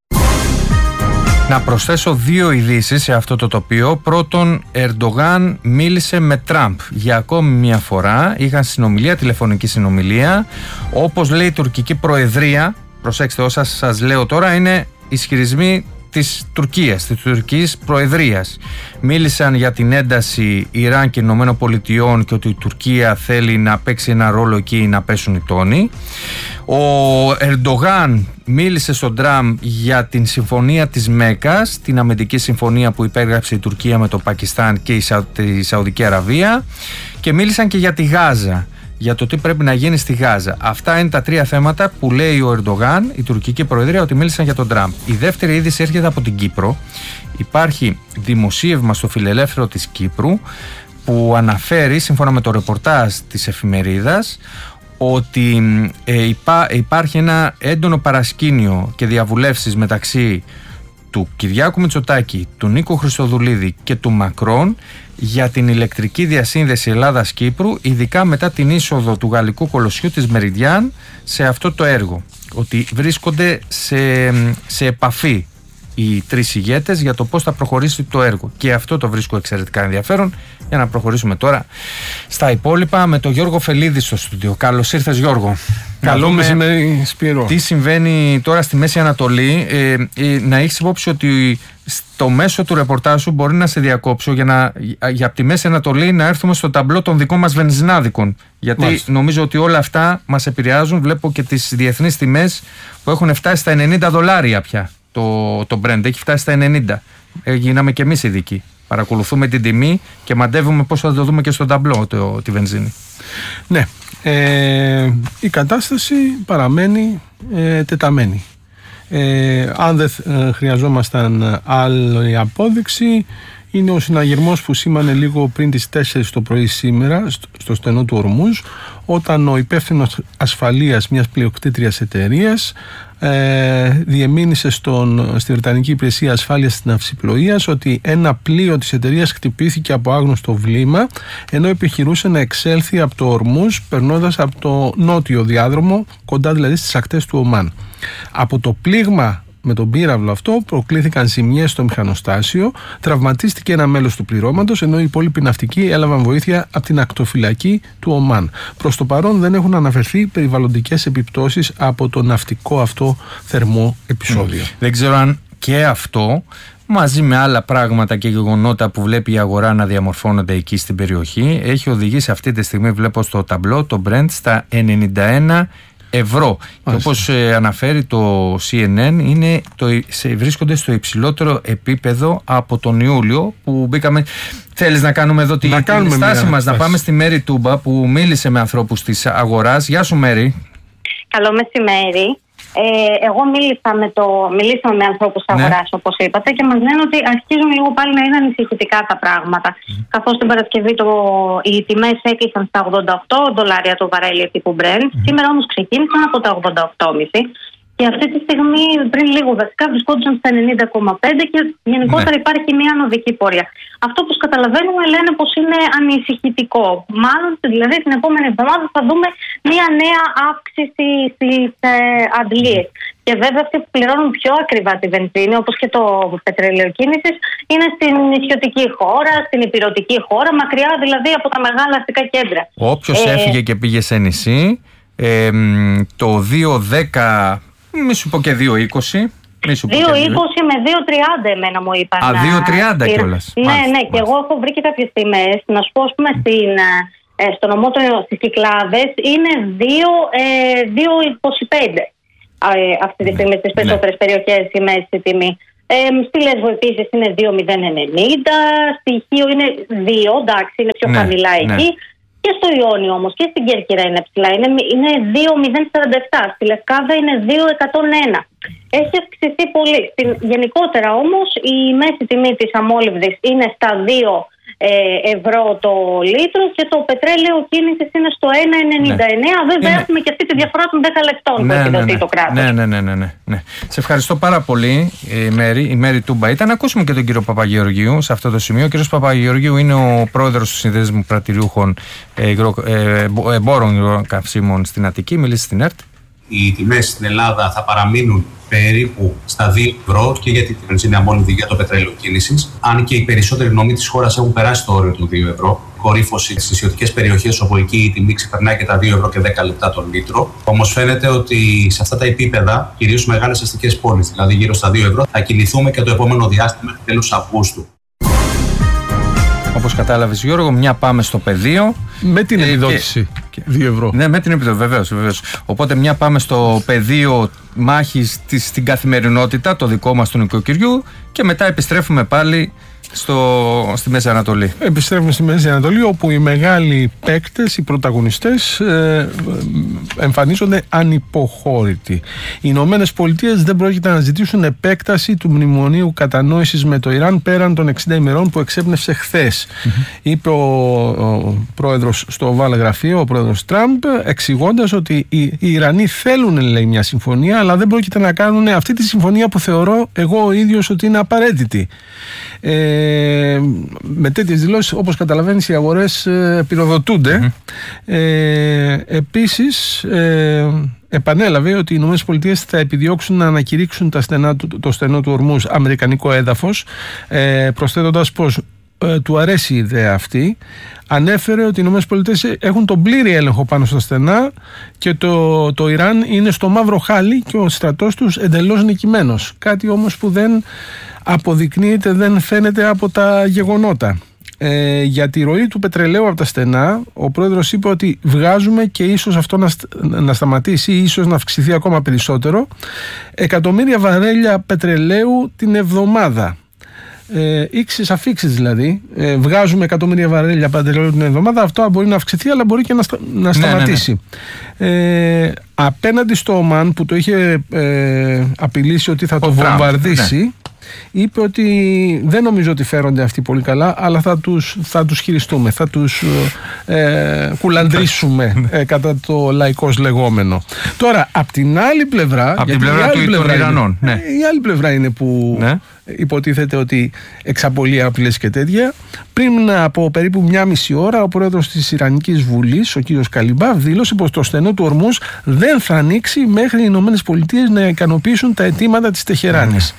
Να προσθέσω 2 ειδήσεις σε αυτό το τοπίο. Πρώτον, Ερντογάν μίλησε με Τραμπ για ακόμη μια φορά. Είχαν συνομιλία, τηλεφωνική συνομιλία. Όπως λέει η τουρκική προεδρία, προσέξτε, όσα σας λέω τώρα είναι ισχυρισμοί της Τουρκίας, της τουρκικής προεδρίας. Μίλησαν για την ένταση Ιράν και Ηνωμένων Πολιτειών και ότι η Τουρκία θέλει να παίξει ένα ρόλο εκεί, να πέσουν οι τόνοι. Ο Ερντογάν μίλησε στον Τραμπ για την συμφωνία της Μέκας, την αμυντική συμφωνία που υπέγραψε η Τουρκία με το Πακιστάν και τη Σαουδική Αραβία, και μίλησαν και για τη Γάζα, για το τι πρέπει να γίνει στη Γάζα. Αυτά είναι τα 3 θέματα που λέει ο Ερντογάν, η τουρκική προεδρία, ότι μίλησαν για τον Τραμπ. Η δεύτερη είδηση έρχεται από την Κύπρο. Υπάρχει δημοσίευμα στο Φιλελεύθερο της Κύπρου που αναφέρει, σύμφωνα με το ρεπορτάζ της εφημερίδας, ότι υπάρχει ένα έντονο παρασκήνιο και διαβουλεύσεις μεταξύ του Κυριάκου Μητσοτάκη, του Νίκου Χριστοδουλίδη και του Μακρόν για την ηλεκτρική διασύνδεση Ελλάδας-Κύπρου, ειδικά μετά την είσοδο του γαλλικού κολοσσιού της Μεριδιάν σε αυτό το έργο. Ότι βρίσκονται σε επαφή οι 3 ηγέτες για το πώς θα προχωρήσει το έργο. Και αυτό το βρίσκω εξαιρετικά ενδιαφέρον. Για να προχωρήσουμε τώρα στα υπόλοιπα με τον Γιώργο Φελίδη στο στούντιο. Καλώς ήρθες, Γιώργο. Καλό μεσημέρι, Σπύρο. Τι συμβαίνει τώρα στη Μέση Ανατολή. Να έχεις υπόψη ότι στο μέσο του ρεπορτάζ σου μπορεί να σε διακόψω για από τη Μέση Ανατολή να έρθουμε στο ταμπλό των δικών μας βενζινάδικων. Γιατί μάλιστα, νομίζω ότι όλα αυτά μας επηρεάζουν. Βλέπω και τις διεθνείς τιμές που έχουν φτάσει στα $90 πια. Το Brent έχει φτάσει στα 90. Γίναμε και εμείς ειδικοί. Παρακολουθούμε την τιμή και μαντεύουμε πώς θα το δούμε και στο ταμπλό τη βενζίνη. Ναι, η κατάσταση παραμένει τεταμένη. Αν δεν χρειαζόμασταν άλλη απόδειξη, είναι ο συναγερμός που σήμανε λίγο πριν τις 4 το πρωί σήμερα στο στενό του Ορμούζ, όταν ο υπεύθυνος ασφαλείας μιας πλειοκτήτριας εταιρείας διεμήνυσε στη Βρετανική Υπηρεσία Ασφάλειας της Ναυσιπλοείας ότι ένα πλοίο της εταιρείας χτυπήθηκε από άγνωστο βλήμα ενώ επιχειρούσε να εξέλθει από το Ορμούζ περνώντας από το νότιο διάδρομο, κοντά δηλαδή στις ακτές του Ομάν. Από το πλήγμα με τον πύραυλο αυτό προκλήθηκαν ζημιές στο μηχανοστάσιο, τραυματίστηκε ένα μέλος του πληρώματος, ενώ οι υπόλοιποι ναυτικοί έλαβαν βοήθεια από την ακτοφυλακή του Ομάν. Προς το παρόν δεν έχουν αναφερθεί περιβαλλοντικές επιπτώσεις από το ναυτικό αυτό θερμό επεισόδιο. Δεν ξέρω αν και αυτό, μαζί με άλλα πράγματα και γεγονότα που βλέπει η αγορά να διαμορφώνονται εκεί στην περιοχή, έχει οδηγήσει αυτή τη στιγμή, βλέπω στο ταμπλό, το Brent στα 91 ευρώ. Και όπως αναφέρει το CNN, βρίσκονται στο υψηλότερο επίπεδο από τον Ιούλιο που μπήκαμε. Θέλεις να κάνουμε εδώ τη στάση μας, να πάμε στη Μέρη Τούμπα που μίλησε με ανθρώπους της αγοράς. Γεια σου, Μέρη. Καλό μεσημέρι. Εγώ μιλήσαμε με ανθρώπους της αγοράς, όπως είπατε, και μας λένε ότι αρχίζουν λίγο πάλι να είναι ανησυχητικά τα πράγματα. Καθώς την Παρασκευή οι τιμές έκλεισαν στα $88 το βαρέλι τύπου Brent, σήμερα όμως ξεκίνησαν από τα $88,5 Και αυτή τη στιγμή, πριν λίγο βασικά, βρισκόντουσαν στα 90,5 και γενικότερα υπάρχει μια ανωδική πορεία. Αυτό που καταλαβαίνουμε λένε πως είναι ανησυχητικό. Μάλλον δηλαδή την επόμενη εβδομάδα θα δούμε μια νέα αύξηση στις αντλίες. Και βέβαια αυτοί που πληρώνουν πιο ακριβά τη βενζίνη, όπως και το πετρέλαιο κίνησης, είναι στην νησιωτική χώρα, στην ηπειρωτική χώρα, μακριά δηλαδή από τα μεγάλα αστικά κέντρα. Όποιος έφυγε και πήγε σε νησί, το 2,10, μη σου πω και 2,20. 2,20 με 2,30 εμένα μου είπαν. 2,30 κιόλας. Ναι, και εγώ έχω βρει και κάποιες τιμές. Να σου πω, ας πούμε, στο νομό στις Κυκλάδες είναι 2,25 αυτή τη στιγμή στις περισσότερες περιοχές η μέση τιμή. Στη Λέσβο επίσης είναι 2,090, στη Χίο είναι 2, εντάξει, είναι πιο χαμηλά εκεί. Και στο Ιόνιο όμως και στην Κέρκυρα είναι ψηλά, είναι 2,047, στη Λευκάδα είναι 2,101. Έχει αυξηθεί πολύ. Γενικότερα όμως η μέση τιμή της αμόλυβδης είναι στα 2 ευρώ το λίτρο και το πετρέλαιο κίνησης είναι στο 1,99. Βέβαια έχουμε και αυτή τη διαφορά των 10 λεπτών που έχει δοθεί το κράτος. Ναι. Σε ευχαριστώ πάρα πολύ, η Μέρη Τούμπα ήταν. Να ακούσουμε και τον κύριο Παπαγεωργίου σε αυτό το σημείο. Ο κύριος Παπαγεωργίου είναι ο πρόεδρος του Συνδέσμου Πρατηριούχων Εμπόρων Καυσίμων στην Αττική. Μιλήσει στην ΕΡΤ. Οι τιμές στην Ελλάδα θα παραμείνουν περίπου στα 2 ευρώ και για τη βενζίνη αμόλυβδη για το πετρέλαιο κίνησης. Αν και οι περισσότεροι νομοί της χώρας έχουν περάσει το όριο του 2 ευρώ. Κορύφωση στις νησιωτικές περιοχές όπου εκεί η τιμή ξεπερνάει και τα 2 ευρώ και 10 λεπτά τον λίτρο. Όμως φαίνεται ότι σε αυτά τα επίπεδα, κυρίως μεγάλες αστικές πόλεις, δηλαδή γύρω στα 2 ευρώ, θα κινηθούμε και το επόμενο διάστημα μέχρι τέλος Αυγούστου. Όπως κατάλαβες, Γιώργο, μια πάμε στο πεδίο. Με την επιδότηση. 2 ευρώ. Ναι, με την επιδότηση, βεβαίως. Οπότε μια πάμε στο πεδίο μάχης στην καθημερινότητα, το δικό μας του νοικοκυριού, και μετά επιστρέφουμε πάλι στη Μέση Ανατολή. Επιστρέφουμε στη Μέση Ανατολή, όπου οι μεγάλοι παίκτες, οι πρωταγωνιστές εμφανίζονται ανυποχώρητοι. Οι Ηνωμένες Πολιτείες δεν πρόκειται να ζητήσουν επέκταση του μνημονίου κατανόησης με το Ιράν πέραν των 60 ημερών που εξέπνευσε χθες. Είπε ο πρόεδρος στο Οβάλ Γραφείο, ο πρόεδρος Τραμπ, εξηγώντας ότι οι Ιρανοί θέλουν, λέει, μια συμφωνία, αλλά δεν πρόκειται να κάνουν αυτή τη συμφωνία που θεωρώ εγώ ο ίδιος ότι είναι απαραίτητη. Με τέτοιες δηλώσεις, όπως καταλαβαίνεις, οι αγορές πυροδοτούνται. Επίσης επανέλαβε ότι οι ΗΠΑ θα επιδιώξουν να ανακηρύξουν το στενό του Ορμούζ αμερικανικό έδαφος, προσθέτοντας πως του αρέσει η ιδέα αυτή. Ανέφερε ότι οι ΗΠΑ έχουν τον πλήρη έλεγχο πάνω στα στενά και το Ιράν είναι στο μαύρο χάλι και ο στρατός τους εντελώς νικημένος. Κάτι όμως που δεν αποδεικνύεται, δεν φαίνεται από τα γεγονότα. Για τη ροή του πετρελαίου από τα στενά, ο πρόεδρος είπε ότι βγάζουμε και ίσως αυτό να σταματήσει ή ίσως να αυξηθεί ακόμα περισσότερο, 1.000.000 βαρέλια πετρελαίου την εβδομάδα. Ήξεις αφήξεις δηλαδή. Βγάζουμε 1.000.000 βαρέλια πετρελαίου την εβδομάδα. Αυτό μπορεί να αυξηθεί, αλλά μπορεί και να σταματήσει. Απέναντι στο Ομάν, που το είχε απειλήσει ότι θα το βομβαρδίσει, είπε ότι δεν νομίζω ότι φέρονται αυτοί πολύ καλά, αλλά θα τους χειριστούμε, θα τους κουλαντρίσουμε κατά το λαϊκός λεγόμενο. Τώρα, απ' την άλλη πλευρά, των Ιρανών, η άλλη πλευρά είναι που υποτίθεται ότι εξαπολύει απειλές και τέτοια. Πριν από περίπου 1,5 ώρα, ο πρόεδρος της Ιρανικής Βουλής, ο κύριος Καλιμπάφ, δήλωσε πως το στενό του Ορμούζ δεν θα ανοίξει μέχρι οι Ηνωμένες Πολιτείες να ικανοποιήσουν τα αιτήματα της Τεχεράνης.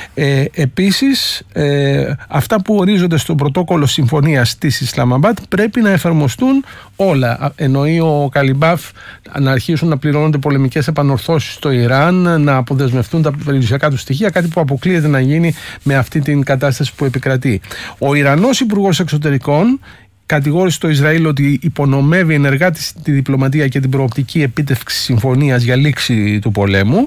Επίσης, αυτά που ορίζονται στο πρωτόκολλο συμφωνίας της Ισλαμαμπάτ πρέπει να εφαρμοστούν όλα. Εννοεί ο Καλιμπάφ να αρχίσουν να πληρώνονται πολεμικές επανορθώσεις στο Ιράν, να αποδεσμευτούν τα περιουσιακά του στοιχεία, κάτι που αποκλείεται να γίνει με αυτή την κατάσταση που επικρατεί. Ο Ιρανός Υπουργός Εξωτερικών κατηγόρησε το Ισραήλ ότι υπονομεύει ενεργά τη διπλωματία και την προοπτική επίτευξη συμφωνίας για λήξη του πολέμου.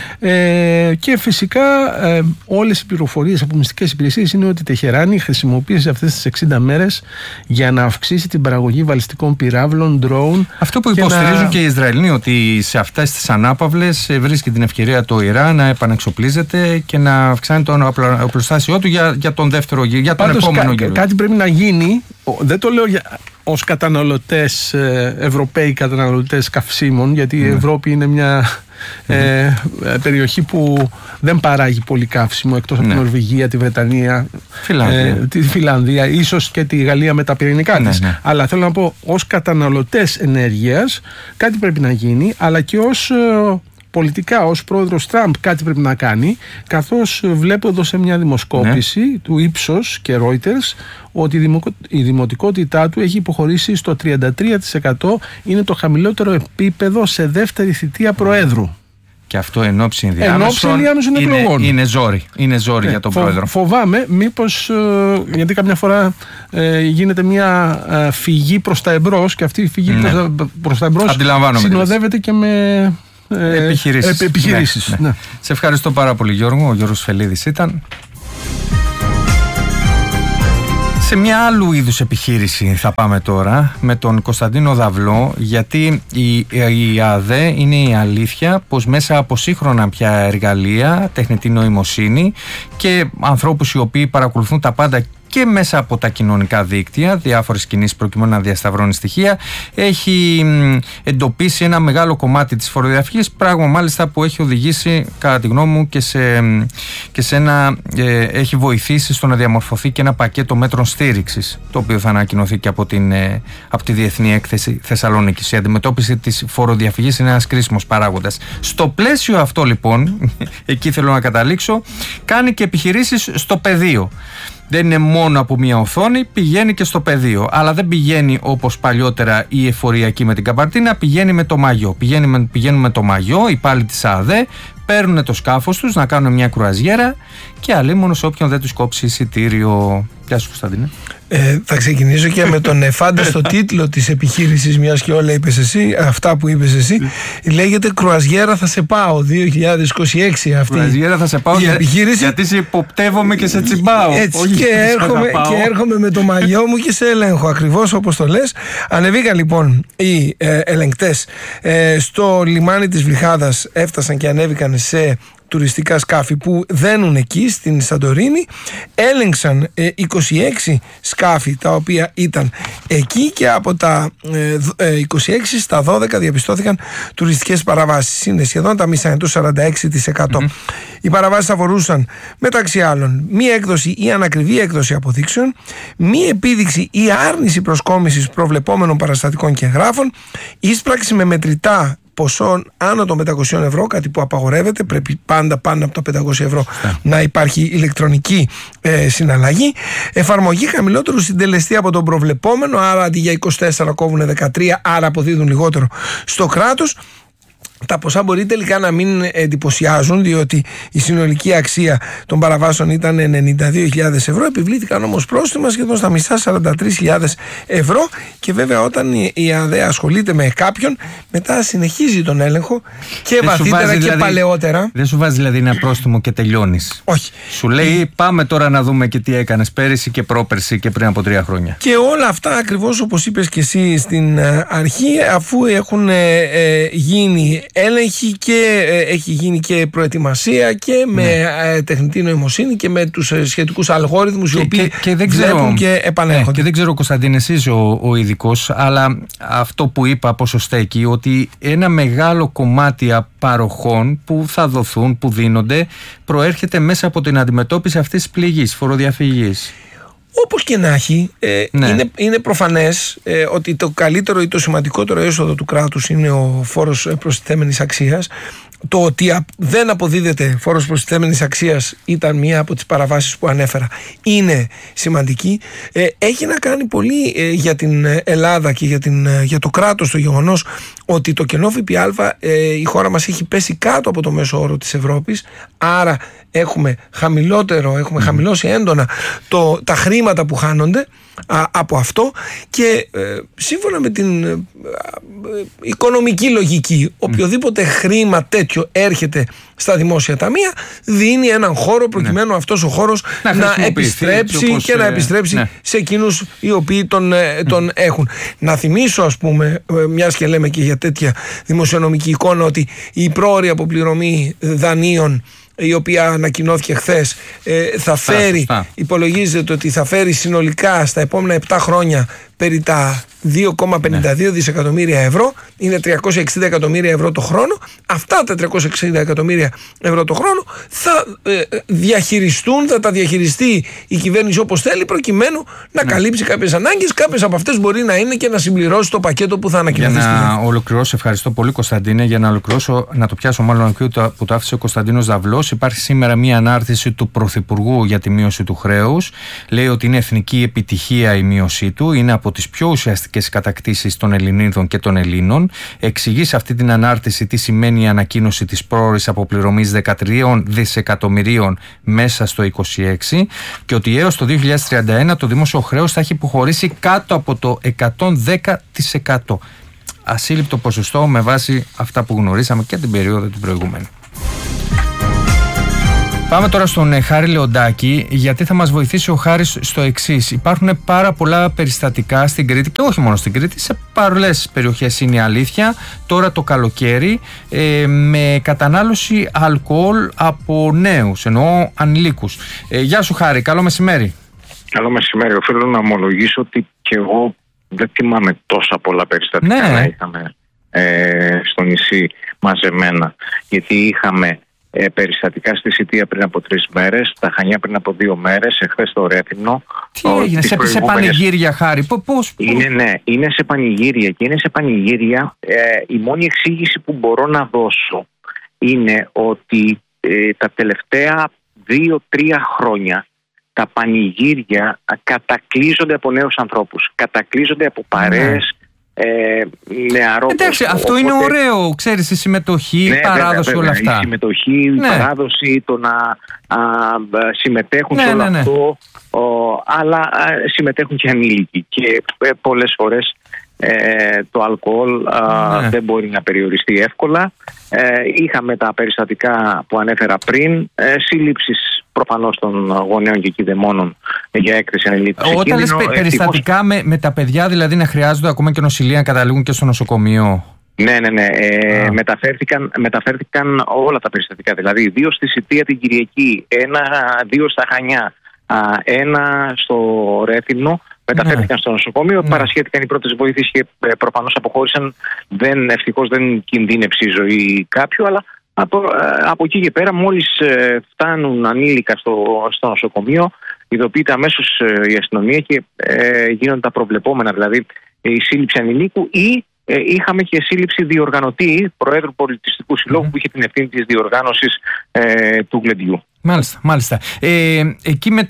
Και φυσικά όλες οι πληροφορίες από μυστικές υπηρεσίες είναι ότι η Τεχεράνη χρησιμοποίησε αυτές τις 60 μέρες για να αυξήσει την παραγωγή βαλιστικών πυράβλων, drone. Αυτό που υποστηρίζουν και οι Ισραηλοί, ότι σε αυτές τις ανάπαυλες βρίσκει την ευκαιρία το Ιράν να επανεξοπλίζεται και να αυξάνει το οπλοστάσιό του για τον δεύτερο γύρο, για τον επόμενο γύρο. Κάτι πρέπει να γίνει, δεν το λέω ως καταναλωτές, Ευρωπαίοι καταναλωτές καυσίμων, γιατί η Ευρώπη είναι μια περιοχή που δεν παράγει πολύ καύσιμο, εκτός από την Νορβηγία, τη Βρετανία, τη Φιλανδία, ίσως και τη Γαλλία με τα πυρηνικά της. Αλλά θέλω να πω, ως καταναλωτές ενέργειας κάτι πρέπει να γίνει, αλλά και ως πολιτικά, ως πρόεδρος Τραμπ κάτι πρέπει να κάνει, καθώς βλέπω εδώ σε μια δημοσκόπηση του Ipsos και Reuters ότι η δημοτικότητά του έχει υποχωρήσει στο 33%, είναι το χαμηλότερο επίπεδο σε δεύτερη θητεία προέδρου. Και αυτό εν ώψη ενδιάμεσων εκλογών. Είναι ζόρι για τον πρόεδρο. Φοβάμαι μήπως, γιατί καμιά φορά γίνεται μια φυγή προς τα εμπρός, και αυτή η φυγή προς τα εμπρός συνοδεύεται και με επιχειρήσεις. Ναι. Σε ευχαριστώ πάρα πολύ, Γιώργο. Ο Γιώργος Φελίδης ήταν. Σε μια άλλου είδους επιχείρηση θα πάμε τώρα με τον Κωνσταντίνο Δαυλό, γιατί η ΑΔΕ είναι η αλήθεια πως μέσα από σύγχρονα πια εργαλεία, τεχνητή νοημοσύνη και ανθρώπους οι οποίοι παρακολουθούν τα πάντα και μέσα από τα κοινωνικά δίκτυα, διάφορες κινήσεις προκειμένου να διασταυρώνει στοιχεία, έχει εντοπίσει ένα μεγάλο κομμάτι της φοροδιαφυγής, πράγμα μάλιστα που έχει οδηγήσει, κατά τη γνώμη μου, και σε ένα, έχει βοηθήσει στο να διαμορφωθεί και ένα πακέτο μέτρων στήριξης, το οποίο θα ανακοινωθεί και από τη Διεθνή Έκθεση Θεσσαλονίκης. Η αντιμετώπιση της φοροδιαφυγής είναι ένας κρίσιμος παράγοντας. Στο πλαίσιο αυτό, λοιπόν, εκεί θέλω να καταλήξω, κάνει και επιχειρήσεις στο πεδίο. Δεν είναι μόνο από μια οθόνη, πηγαίνει και στο πεδίο. Αλλά δεν πηγαίνει όπως παλιότερα η εφοριακή με την καπαρτίνα, πηγαίνει με το μαγιό. Πηγαίνουν με το μαγιό, οι υπάλληλοι της ΑΔΕ, παίρνουν το σκάφος τους να κάνουν μια κρουαζιέρα και αλίμονο σε όποιον δεν τους κόψει εισιτήριο. Γεια σου, Κωνσταντίνε. Θα ξεκινήσω και με τον εφάνταστο τίτλο της επιχείρησης, μιας και όλα είπες εσύ, αυτά που είπες εσύ. Λέγεται «Κρουαζιέρα θα σε πάω 2026». Αυτή κρουαζιέρα θα σε πάω γιατί σε υποπτεύομαι και σε τσιμπάω. Έτσι, και έρχομαι με το μαγιό μου και σε έλεγχο, ακριβώς όπως το λες. Ανεβήκαν λοιπόν οι ελεγκτές στο λιμάνι της Βλυχάδας, έφτασαν και ανέβηκαν σε τουριστικά σκάφη που δένουν εκεί στην Σαντορίνη, έλεγξαν 26 σκάφη τα οποία ήταν εκεί και από τα 26 στα 12 διαπιστώθηκαν τουριστικές παραβάσεις. Είναι σχεδόν τα μισά, το 46%. Οι παραβάσεις αφορούσαν μεταξύ άλλων μη έκδοση ή ανακριβή έκδοση αποδείξεων, μη επίδειξη ή άρνηση προσκόμισης προβλεπόμενων παραστατικών και εγγράφων, ίσπραξη με μετρητά ποσών άνω των 500 ευρώ, κάτι που απαγορεύεται, πρέπει πάντα πάνω από τα 500 ευρώ να υπάρχει ηλεκτρονική συναλλαγή, εφαρμογή χαμηλότερου συντελεστή από τον προβλεπόμενο, άρα αντί για 24 κόβουν 13, άρα αποδίδουν λιγότερο στο κράτος. Τα ποσά μπορεί τελικά να μην εντυπωσιάζουν, διότι η συνολική αξία των παραβάσεων ήταν 92.000 ευρώ. Επιβλήθηκαν όμως πρόστιμα σχεδόν στα μισά, 43.000 ευρώ. Και βέβαια, όταν η ΑΔΕ ασχολείται με κάποιον, μετά συνεχίζει τον έλεγχο και βαθύτερα και δηλαδή, παλαιότερα. Δεν σου βάζει δηλαδή ένα πρόστιμο και τελειώνεις. Όχι. Σου λέει πάμε τώρα να δούμε και τι έκανες πέρυσι και πρόπερσι και πριν από 3 χρόνια. Και όλα αυτά ακριβώς όπως είπες και εσύ στην αρχή, αφού έχουν γίνει έλεγχη και έχει γίνει και προετοιμασία και με τεχνητή νοημοσύνη και με τους σχετικούς αλγόριθμους οι οποίοι βλέπουν και επανέρχονται. Και δεν ξέρω, Κωνσταντίνε, εσείς ο ειδικός, αλλά αυτό που είπα πόσο στέκει, ότι ένα μεγάλο κομμάτι παροχών που θα δοθούν, που δίνονται, προέρχεται μέσα από την αντιμετώπιση αυτής της πληγής, φοροδιαφυγής. Όπως και να έχει, είναι προφανές ότι το καλύτερο ή το σημαντικότερο έσοδο του κράτους είναι ο φόρος προστιθέμενης αξίας. Το ότι δεν αποδίδεται φόρος προστιθέμενης αξίας ήταν μία από τις παραβάσεις που ανέφερα. Είναι σημαντική. Έχει να κάνει πολύ για την Ελλάδα και για το κράτος το γεγονός ότι το κενό ΦΠΑ η χώρα μας έχει πέσει κάτω από το μέσο όρο της Ευρώπης. Άρα έχουμε χαμηλώσει έντονα τα χρήματα που χάνονται από αυτό και σύμφωνα με την οικονομική λογική, οποιοδήποτε χρήμα τέτοιο έρχεται στα δημόσια ταμεία δίνει έναν χώρο προκειμένου αυτός ο χώρος να επιστρέψει και να επιστρέψει σε εκείνους οι οποίοι τον έχουν. Να θυμίσω, ας πούμε, μιας και λέμε και για τέτοια δημοσιονομική εικόνα, ότι η πρόωρη αποπληρωμή δανείων, η οποία ανακοινώθηκε χθες, θα φέρει, υπολογίζεται ότι θα φέρει συνολικά στα επόμενα 7 χρόνια περί τα 2,52 δισεκατομμύρια ευρώ, είναι 360 εκατομμύρια ευρώ το χρόνο. Αυτά τα 360 εκατομμύρια ευρώ το χρόνο θα θα τα διαχειριστεί η κυβέρνηση όπως θέλει, προκειμένου να καλύψει κάποιες ανάγκες. Κάποιες από αυτές μπορεί να είναι και να συμπληρώσει το πακέτο που θα ανακοινωθεί. Για να ολοκληρώσω, ευχαριστώ πολύ Κωνσταντίνε, για να ολοκληρώσω, να το πιάσω μάλλον που το άφησε ο Κωνσταντίνος Δαυλός. Υπάρχει σήμερα μία ανάρτηση του Πρωθυπουργού για τη μείωση του χρέους. Λέει ότι είναι εθνική επιτυχία η μείωσή του, είναι από τις πιο ουσιαστικές κατακτήσεις των Ελληνίδων και των Ελλήνων. Εξηγεί σε αυτή την ανάρτηση τι σημαίνει η ανακοίνωση της πρόωρης αποπληρωμής 13 δισεκατομμυρίων μέσα στο 26 και ότι έως το 2031 το δημόσιο χρέος θα έχει υποχωρήσει κάτω από το 110%. Ασύλληπτο ποσοστό με βάση αυτά που γνωρίσαμε και την περίοδο την προηγούμενη. Πάμε τώρα στον Χάρη Λεοντάκη, γιατί θα μας βοηθήσει ο Χάρης στο εξής. Υπάρχουν πάρα πολλά περιστατικά στην Κρήτη και όχι μόνο στην Κρήτη, σε πολλές περιοχές είναι η αλήθεια, τώρα το καλοκαίρι, με κατανάλωση αλκοόλ από νέους, εννοώ ανηλίκους. Γεια σου Χάρη, καλό μεσημέρι. Καλό μεσημέρι. Οφείλω να ομολογήσω ότι και εγώ δεν θυμάμαι τόσα πολλά περιστατικά να είχαμε στο νησί μαζεμένα, γιατί είχαμε περιστατικά στη Σιτία πριν από 3 μέρες, στα Χανιά πριν από 2 μέρες, εχθές στο Ρέθυμνο. Τι έγινε, σε πανηγύρια Χάρη, πώς? Είναι σε πανηγύρια και είναι σε πανηγύρια. Η μόνη εξήγηση που μπορώ να δώσω είναι ότι τα τελευταία 2-3 χρόνια τα πανηγύρια κατακλείζονται από νέους ανθρώπους, κατακλείζονται από παρέες νεαρό. Εντάξει, αυτό είναι ωραίο, ξέρεις, η συμμετοχή, η παράδοση, όλα αυτά. Η συμμετοχή, η παράδοση, το να συμμετέχουν σε όλο αυτό, αλλά συμμετέχουν και ανήλικοι και πολλές φορές το αλκοόλ δεν μπορεί να περιοριστεί εύκολα. Είχαμε τα περιστατικά που ανέφερα πριν, σύλληψεις προφανώς των γονέων και κηδεμόνων για έκθεση ανηλίκων. Όταν λες περιστατικά με τα παιδιά, δηλαδή να χρειάζονται ακόμα και νοσηλεία να καταλήγουν και στο νοσοκομείο. Ναι. Μεταφέρθηκαν όλα τα περιστατικά. Δηλαδή 2 στη Σιτία την Κυριακή, 2 στα Χανιά, 1 στο Ρέθυμνο. Μεταφέρθηκαν στο νοσοκομείο, παρασχέθηκαν οι πρώτες βοήθειες και προφανώς αποχώρησαν. Ευτυχώς δεν κινδύνεψε η ζωή κάποιου, αλλά από εκεί και πέρα, μόλις φτάνουν ανήλικα στο νοσοκομείο, ειδοποιείται αμέσως η αστυνομία και γίνονται τα προβλεπόμενα, δηλαδή η σύλληψη ανηλίκου ή είχαμε και σύλληψη διοργανωτή, Προέδρου Πολιτιστικού Συλλόγου, που είχε την ευθύνη της διοργάνωσης του γλεντιού. Μάλιστα. Εκεί με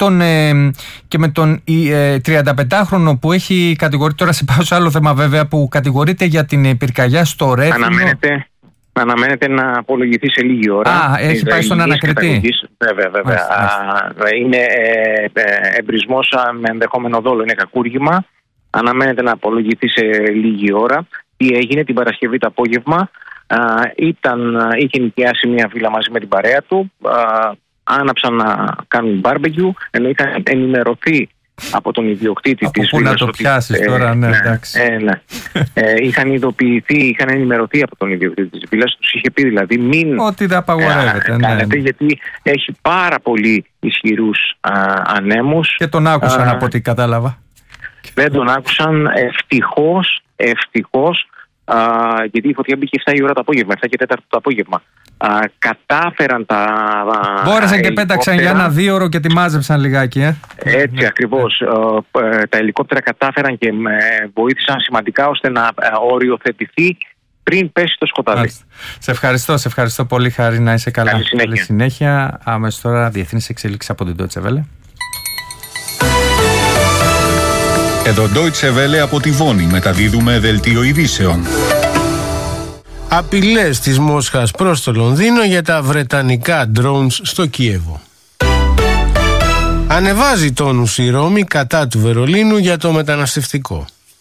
τον 35χρονο που έχει κατηγορείται, τώρα σε πάω σε άλλο θέμα βέβαια, που κατηγορείται για την πυρκαγιά στο Ρέθυμνο. Αναμένεται να απολογηθεί σε λίγη ώρα. Έχει πάει στον ανακριτή. Βέβαια. Είναι εμπρισμός με ενδεχόμενο δόλο, είναι κακούργημα. Αναμένεται να απολογηθεί σε λίγη ώρα. Τι έγινε την Παρασκευή το απόγευμα? Είχε νοικιάσει μια βίλα μαζί με την παρέα του. Άναψαν να κάνουν barbecue, ενώ είχαν ενημερωθεί από τον ιδιοκτήτη της βίλας. Πού να το πιάσεις τώρα, εντάξει. Είχαν ενημερωθεί από τον ιδιοκτήτη της βίλας, τους είχε πει δηλαδή μην ότι δεν απαγορεύεται, κάνετε, γιατί έχει πάρα πολύ ισχυρούς ανέμους. Και τον άκουσαν από ό,τι κατάλαβα. Δεν τον άκουσαν, ευτυχώς, γιατί η φωτιά μπήκε 7 η ώρα το απόγευμα, 7 και 4 το απόγευμα. Κατάφεραν μπόρεσαν και πέταξαν για 1-2 ώρο και τη μάζεψαν λιγάκι. Έτσι ακριβώς. Τα ελικόπτερα κατάφεραν και βοήθησαν σημαντικά ώστε να οριοθετηθεί πριν πέσει το σκοτάδι. Σε ευχαριστώ πολύ Χάρη, να είσαι καλά. Καλή συνέχεια. Αμέσως τώρα διεθνείς εξέλιξεις από την Deutsche Welle. Εδώ Deutsche Welle από τη Βόνη, μεταδίδουμε δελτίο ειδήσεων. Απειλές της Μόσχας προς το Λονδίνο για τα βρετανικά drones στο Κίεβο. Ανεβάζει τόνους η Ρώμη κατά του Βερολίνου για το μεταναστευτικό.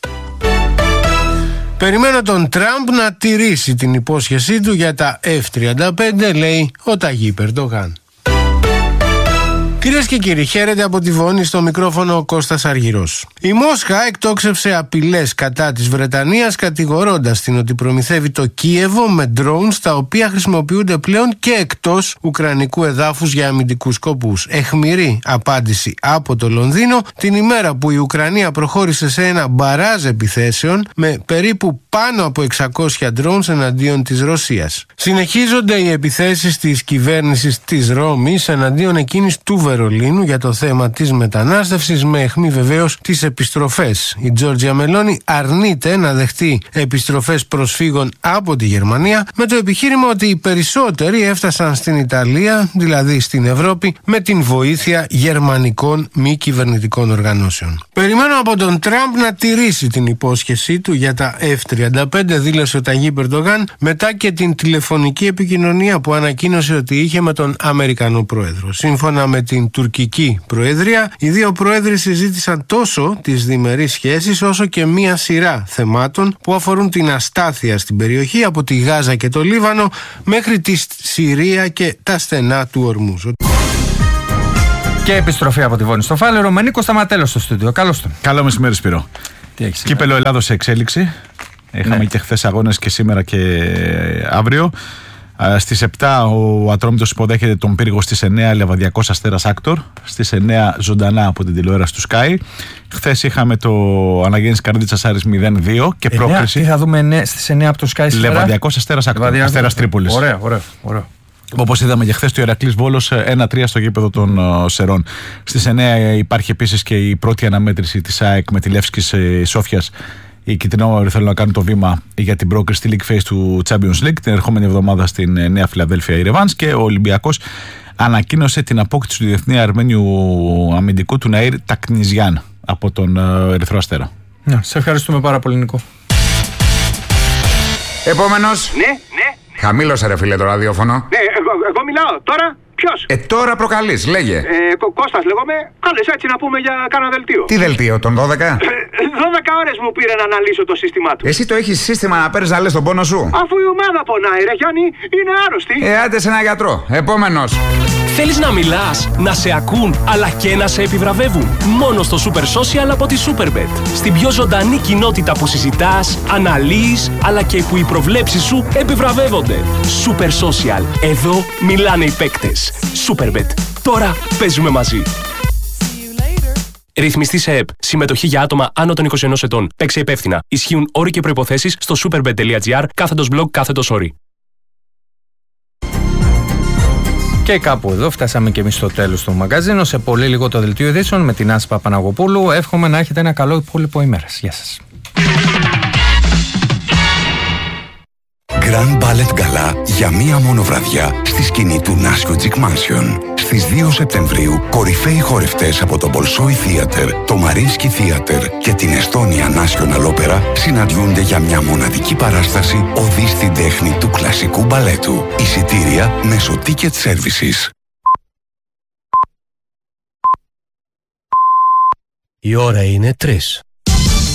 Περιμένω τον Τραμπ να τηρήσει την υπόσχεσή του για τα F-35, λέει ο Ταγίπ Ερντογάν. Κυρίες και κύριοι, χαίρετε από τη Βόνη, στο μικρόφωνο ο Κώστας Αργυρός. Η Μόσχα εκτόξευσε απειλές κατά της Βρετανίας, κατηγορώντας την ότι προμηθεύει το Κίεβο με drones τα οποία χρησιμοποιούνται πλέον και εκτός ουκρανικού εδάφους για αμυντικούς σκοπούς. Αιχμηρή απάντηση από το Λονδίνο την ημέρα που η Ουκρανία προχώρησε σε ένα μπαράζ επιθέσεων με περίπου πάνω από 600 drones εναντίον της Ρωσίας. Συνεχίζονται οι επιθέσεις της κυβέρνησης της Ρώμης εναντίον εκείνης του Βερολίνου για το θέμα της μετανάστευσης, με αιχμή βεβαίως τις επιστροφές. Η Τζόρτζια Μελόνι αρνείται να δεχτεί επιστροφές προσφύγων από τη Γερμανία, με το επιχείρημα ότι οι περισσότεροι έφτασαν στην Ιταλία, δηλαδή στην Ευρώπη, με την βοήθεια γερμανικών μη κυβερνητικών οργανώσεων. Περιμένω από τον Τραμπ να τηρήσει την υπόσχεσή του για τα F-35, δήλωσε ο Ταγίπ Ερντογάν, μετά και την τηλεφωνική επικοινωνία που ανακοίνωσε ότι είχε με τον Αμερικανό Πρόεδρο. Σύμφωνα με την τουρκική Προεδρία, οι δύο πρόεδροι συζήτησαν τόσο τις διμερείς σχέσεις όσο και μία σειρά θεμάτων που αφορούν την αστάθεια στην περιοχή, από τη Γάζα και το Λίβανο μέχρι τη Συρία και τα στενά του Ορμούζ. Και επιστροφή από τη Βόνη στο Φάλαιρο με Νίκο Σταματέλο στο στούντιο. Καλώς τον. Καλό μεσημέρι, Σπύρο. Κύπελλο Ελλάδος σε εξέλιξη. Είχαμε και χθες αγώνες και σήμερα και αύριο. Στις 7 ο Ατρόμητος υποδέχεται τον Πύργο, στις 9 Λεβαδιακός Αστέρας Άκτορ, στις 9 ζωντανά από την τηλεόραση του Sky. Χθες είχαμε το Αναγέννης Καρδίτσας Άρης 0-2 και πρόκριση. Τι θα δούμε στις 9 από το Sky σήμερα? Λεβαδιακός Αστέρας Άκτορ, Αστέρας Τρίπολης. Ωραίο. Όπως είδαμε και χθες, το Ηρακλής Βόλος 1-3 στο γήπεδο των Σερών. Στις 9 υπάρχει επίσης και η πρώτη αναμέτρηση της ΑΕΚ με τη Λεύσκης Σόφιας. Οι Κιτρινόμαυροι θέλουν να κάνουν το βήμα για την πρόκριση στη League Phase του Champions League την ερχόμενη εβδομάδα στην Νέα Φιλαδέλφια η Ρεβάνς, και ο Ολυμπιακός ανακοίνωσε την απόκτηση του διεθνή Αρμένιου αμυντικού του Ναΐρ Τακνιζιάν από τον Ερυθρό Αστέρα. Σε ευχαριστούμε πάρα πολύ, Νικό. Επόμενος. Ναι. Χαμήλωσε ρε φίλε το ραδιόφωνο. Ναι, εγώ μιλάω τώρα. Ποιος? Τώρα προκαλείς, λέγε. Κώστας λέγομαι. Κάλεσε έτσι να πούμε για κάνα δελτίο. Τι δελτίο, τον 12? 12 ώρες μου πήρε να αναλύσω το σύστημά του. Εσύ το έχεις σύστημα να παίρνεις να λες τον πόνο σου? Αφού η ομάδα πονάει, ρε Γιάννη, είναι άρρωστη. Άντε σε ένα γιατρό. Επόμενος. Θέλεις να μιλάς, να σε ακούν, αλλά και να σε επιβραβεύουν? Μόνο στο Super Social από τη Superbet. Στην πιο ζωντανή κοινότητα που συζητάς, αναλύεις, αλλά και που οι προβλέψεις σου επιβραβεύονται. Super Social. Εδώ μιλάνε οι παίκτες. Superbet. Τώρα παίζουμε μαζί. Ρυθμιστή σε ΕΠ. Συμμετοχή για άτομα άνω των 21 ετών. Παίξε υπεύθυνα. Ισχύουν όροι και προϋποθέσεις στο superbet.gr/blog/όροι. Και κάπου εδώ φτάσαμε και εμείς στο τέλος του μαγκαζίνου. Σε πολύ λίγο το δελτίο ειδήσεων με την Άση Παπαναγοπούλου. Εύχομαι να έχετε ένα καλό υπόλοιπο ημέρας. Γεια σας. Grand Ballet Gala για μία μόνο βραδιά στη σκηνή του Nassau Mansion. Στις 2 Σεπτεμβρίου, κορυφαίοι χορευτές από το Bolshoi Theater, το Mariinsky Theater και την Estonia National Opera συναντιούνται για μια μοναδική παράσταση οδή στην τέχνη του κλασικού μπαλέτου. Εισιτήρια μέσω Ticket Services. Η ώρα είναι 3.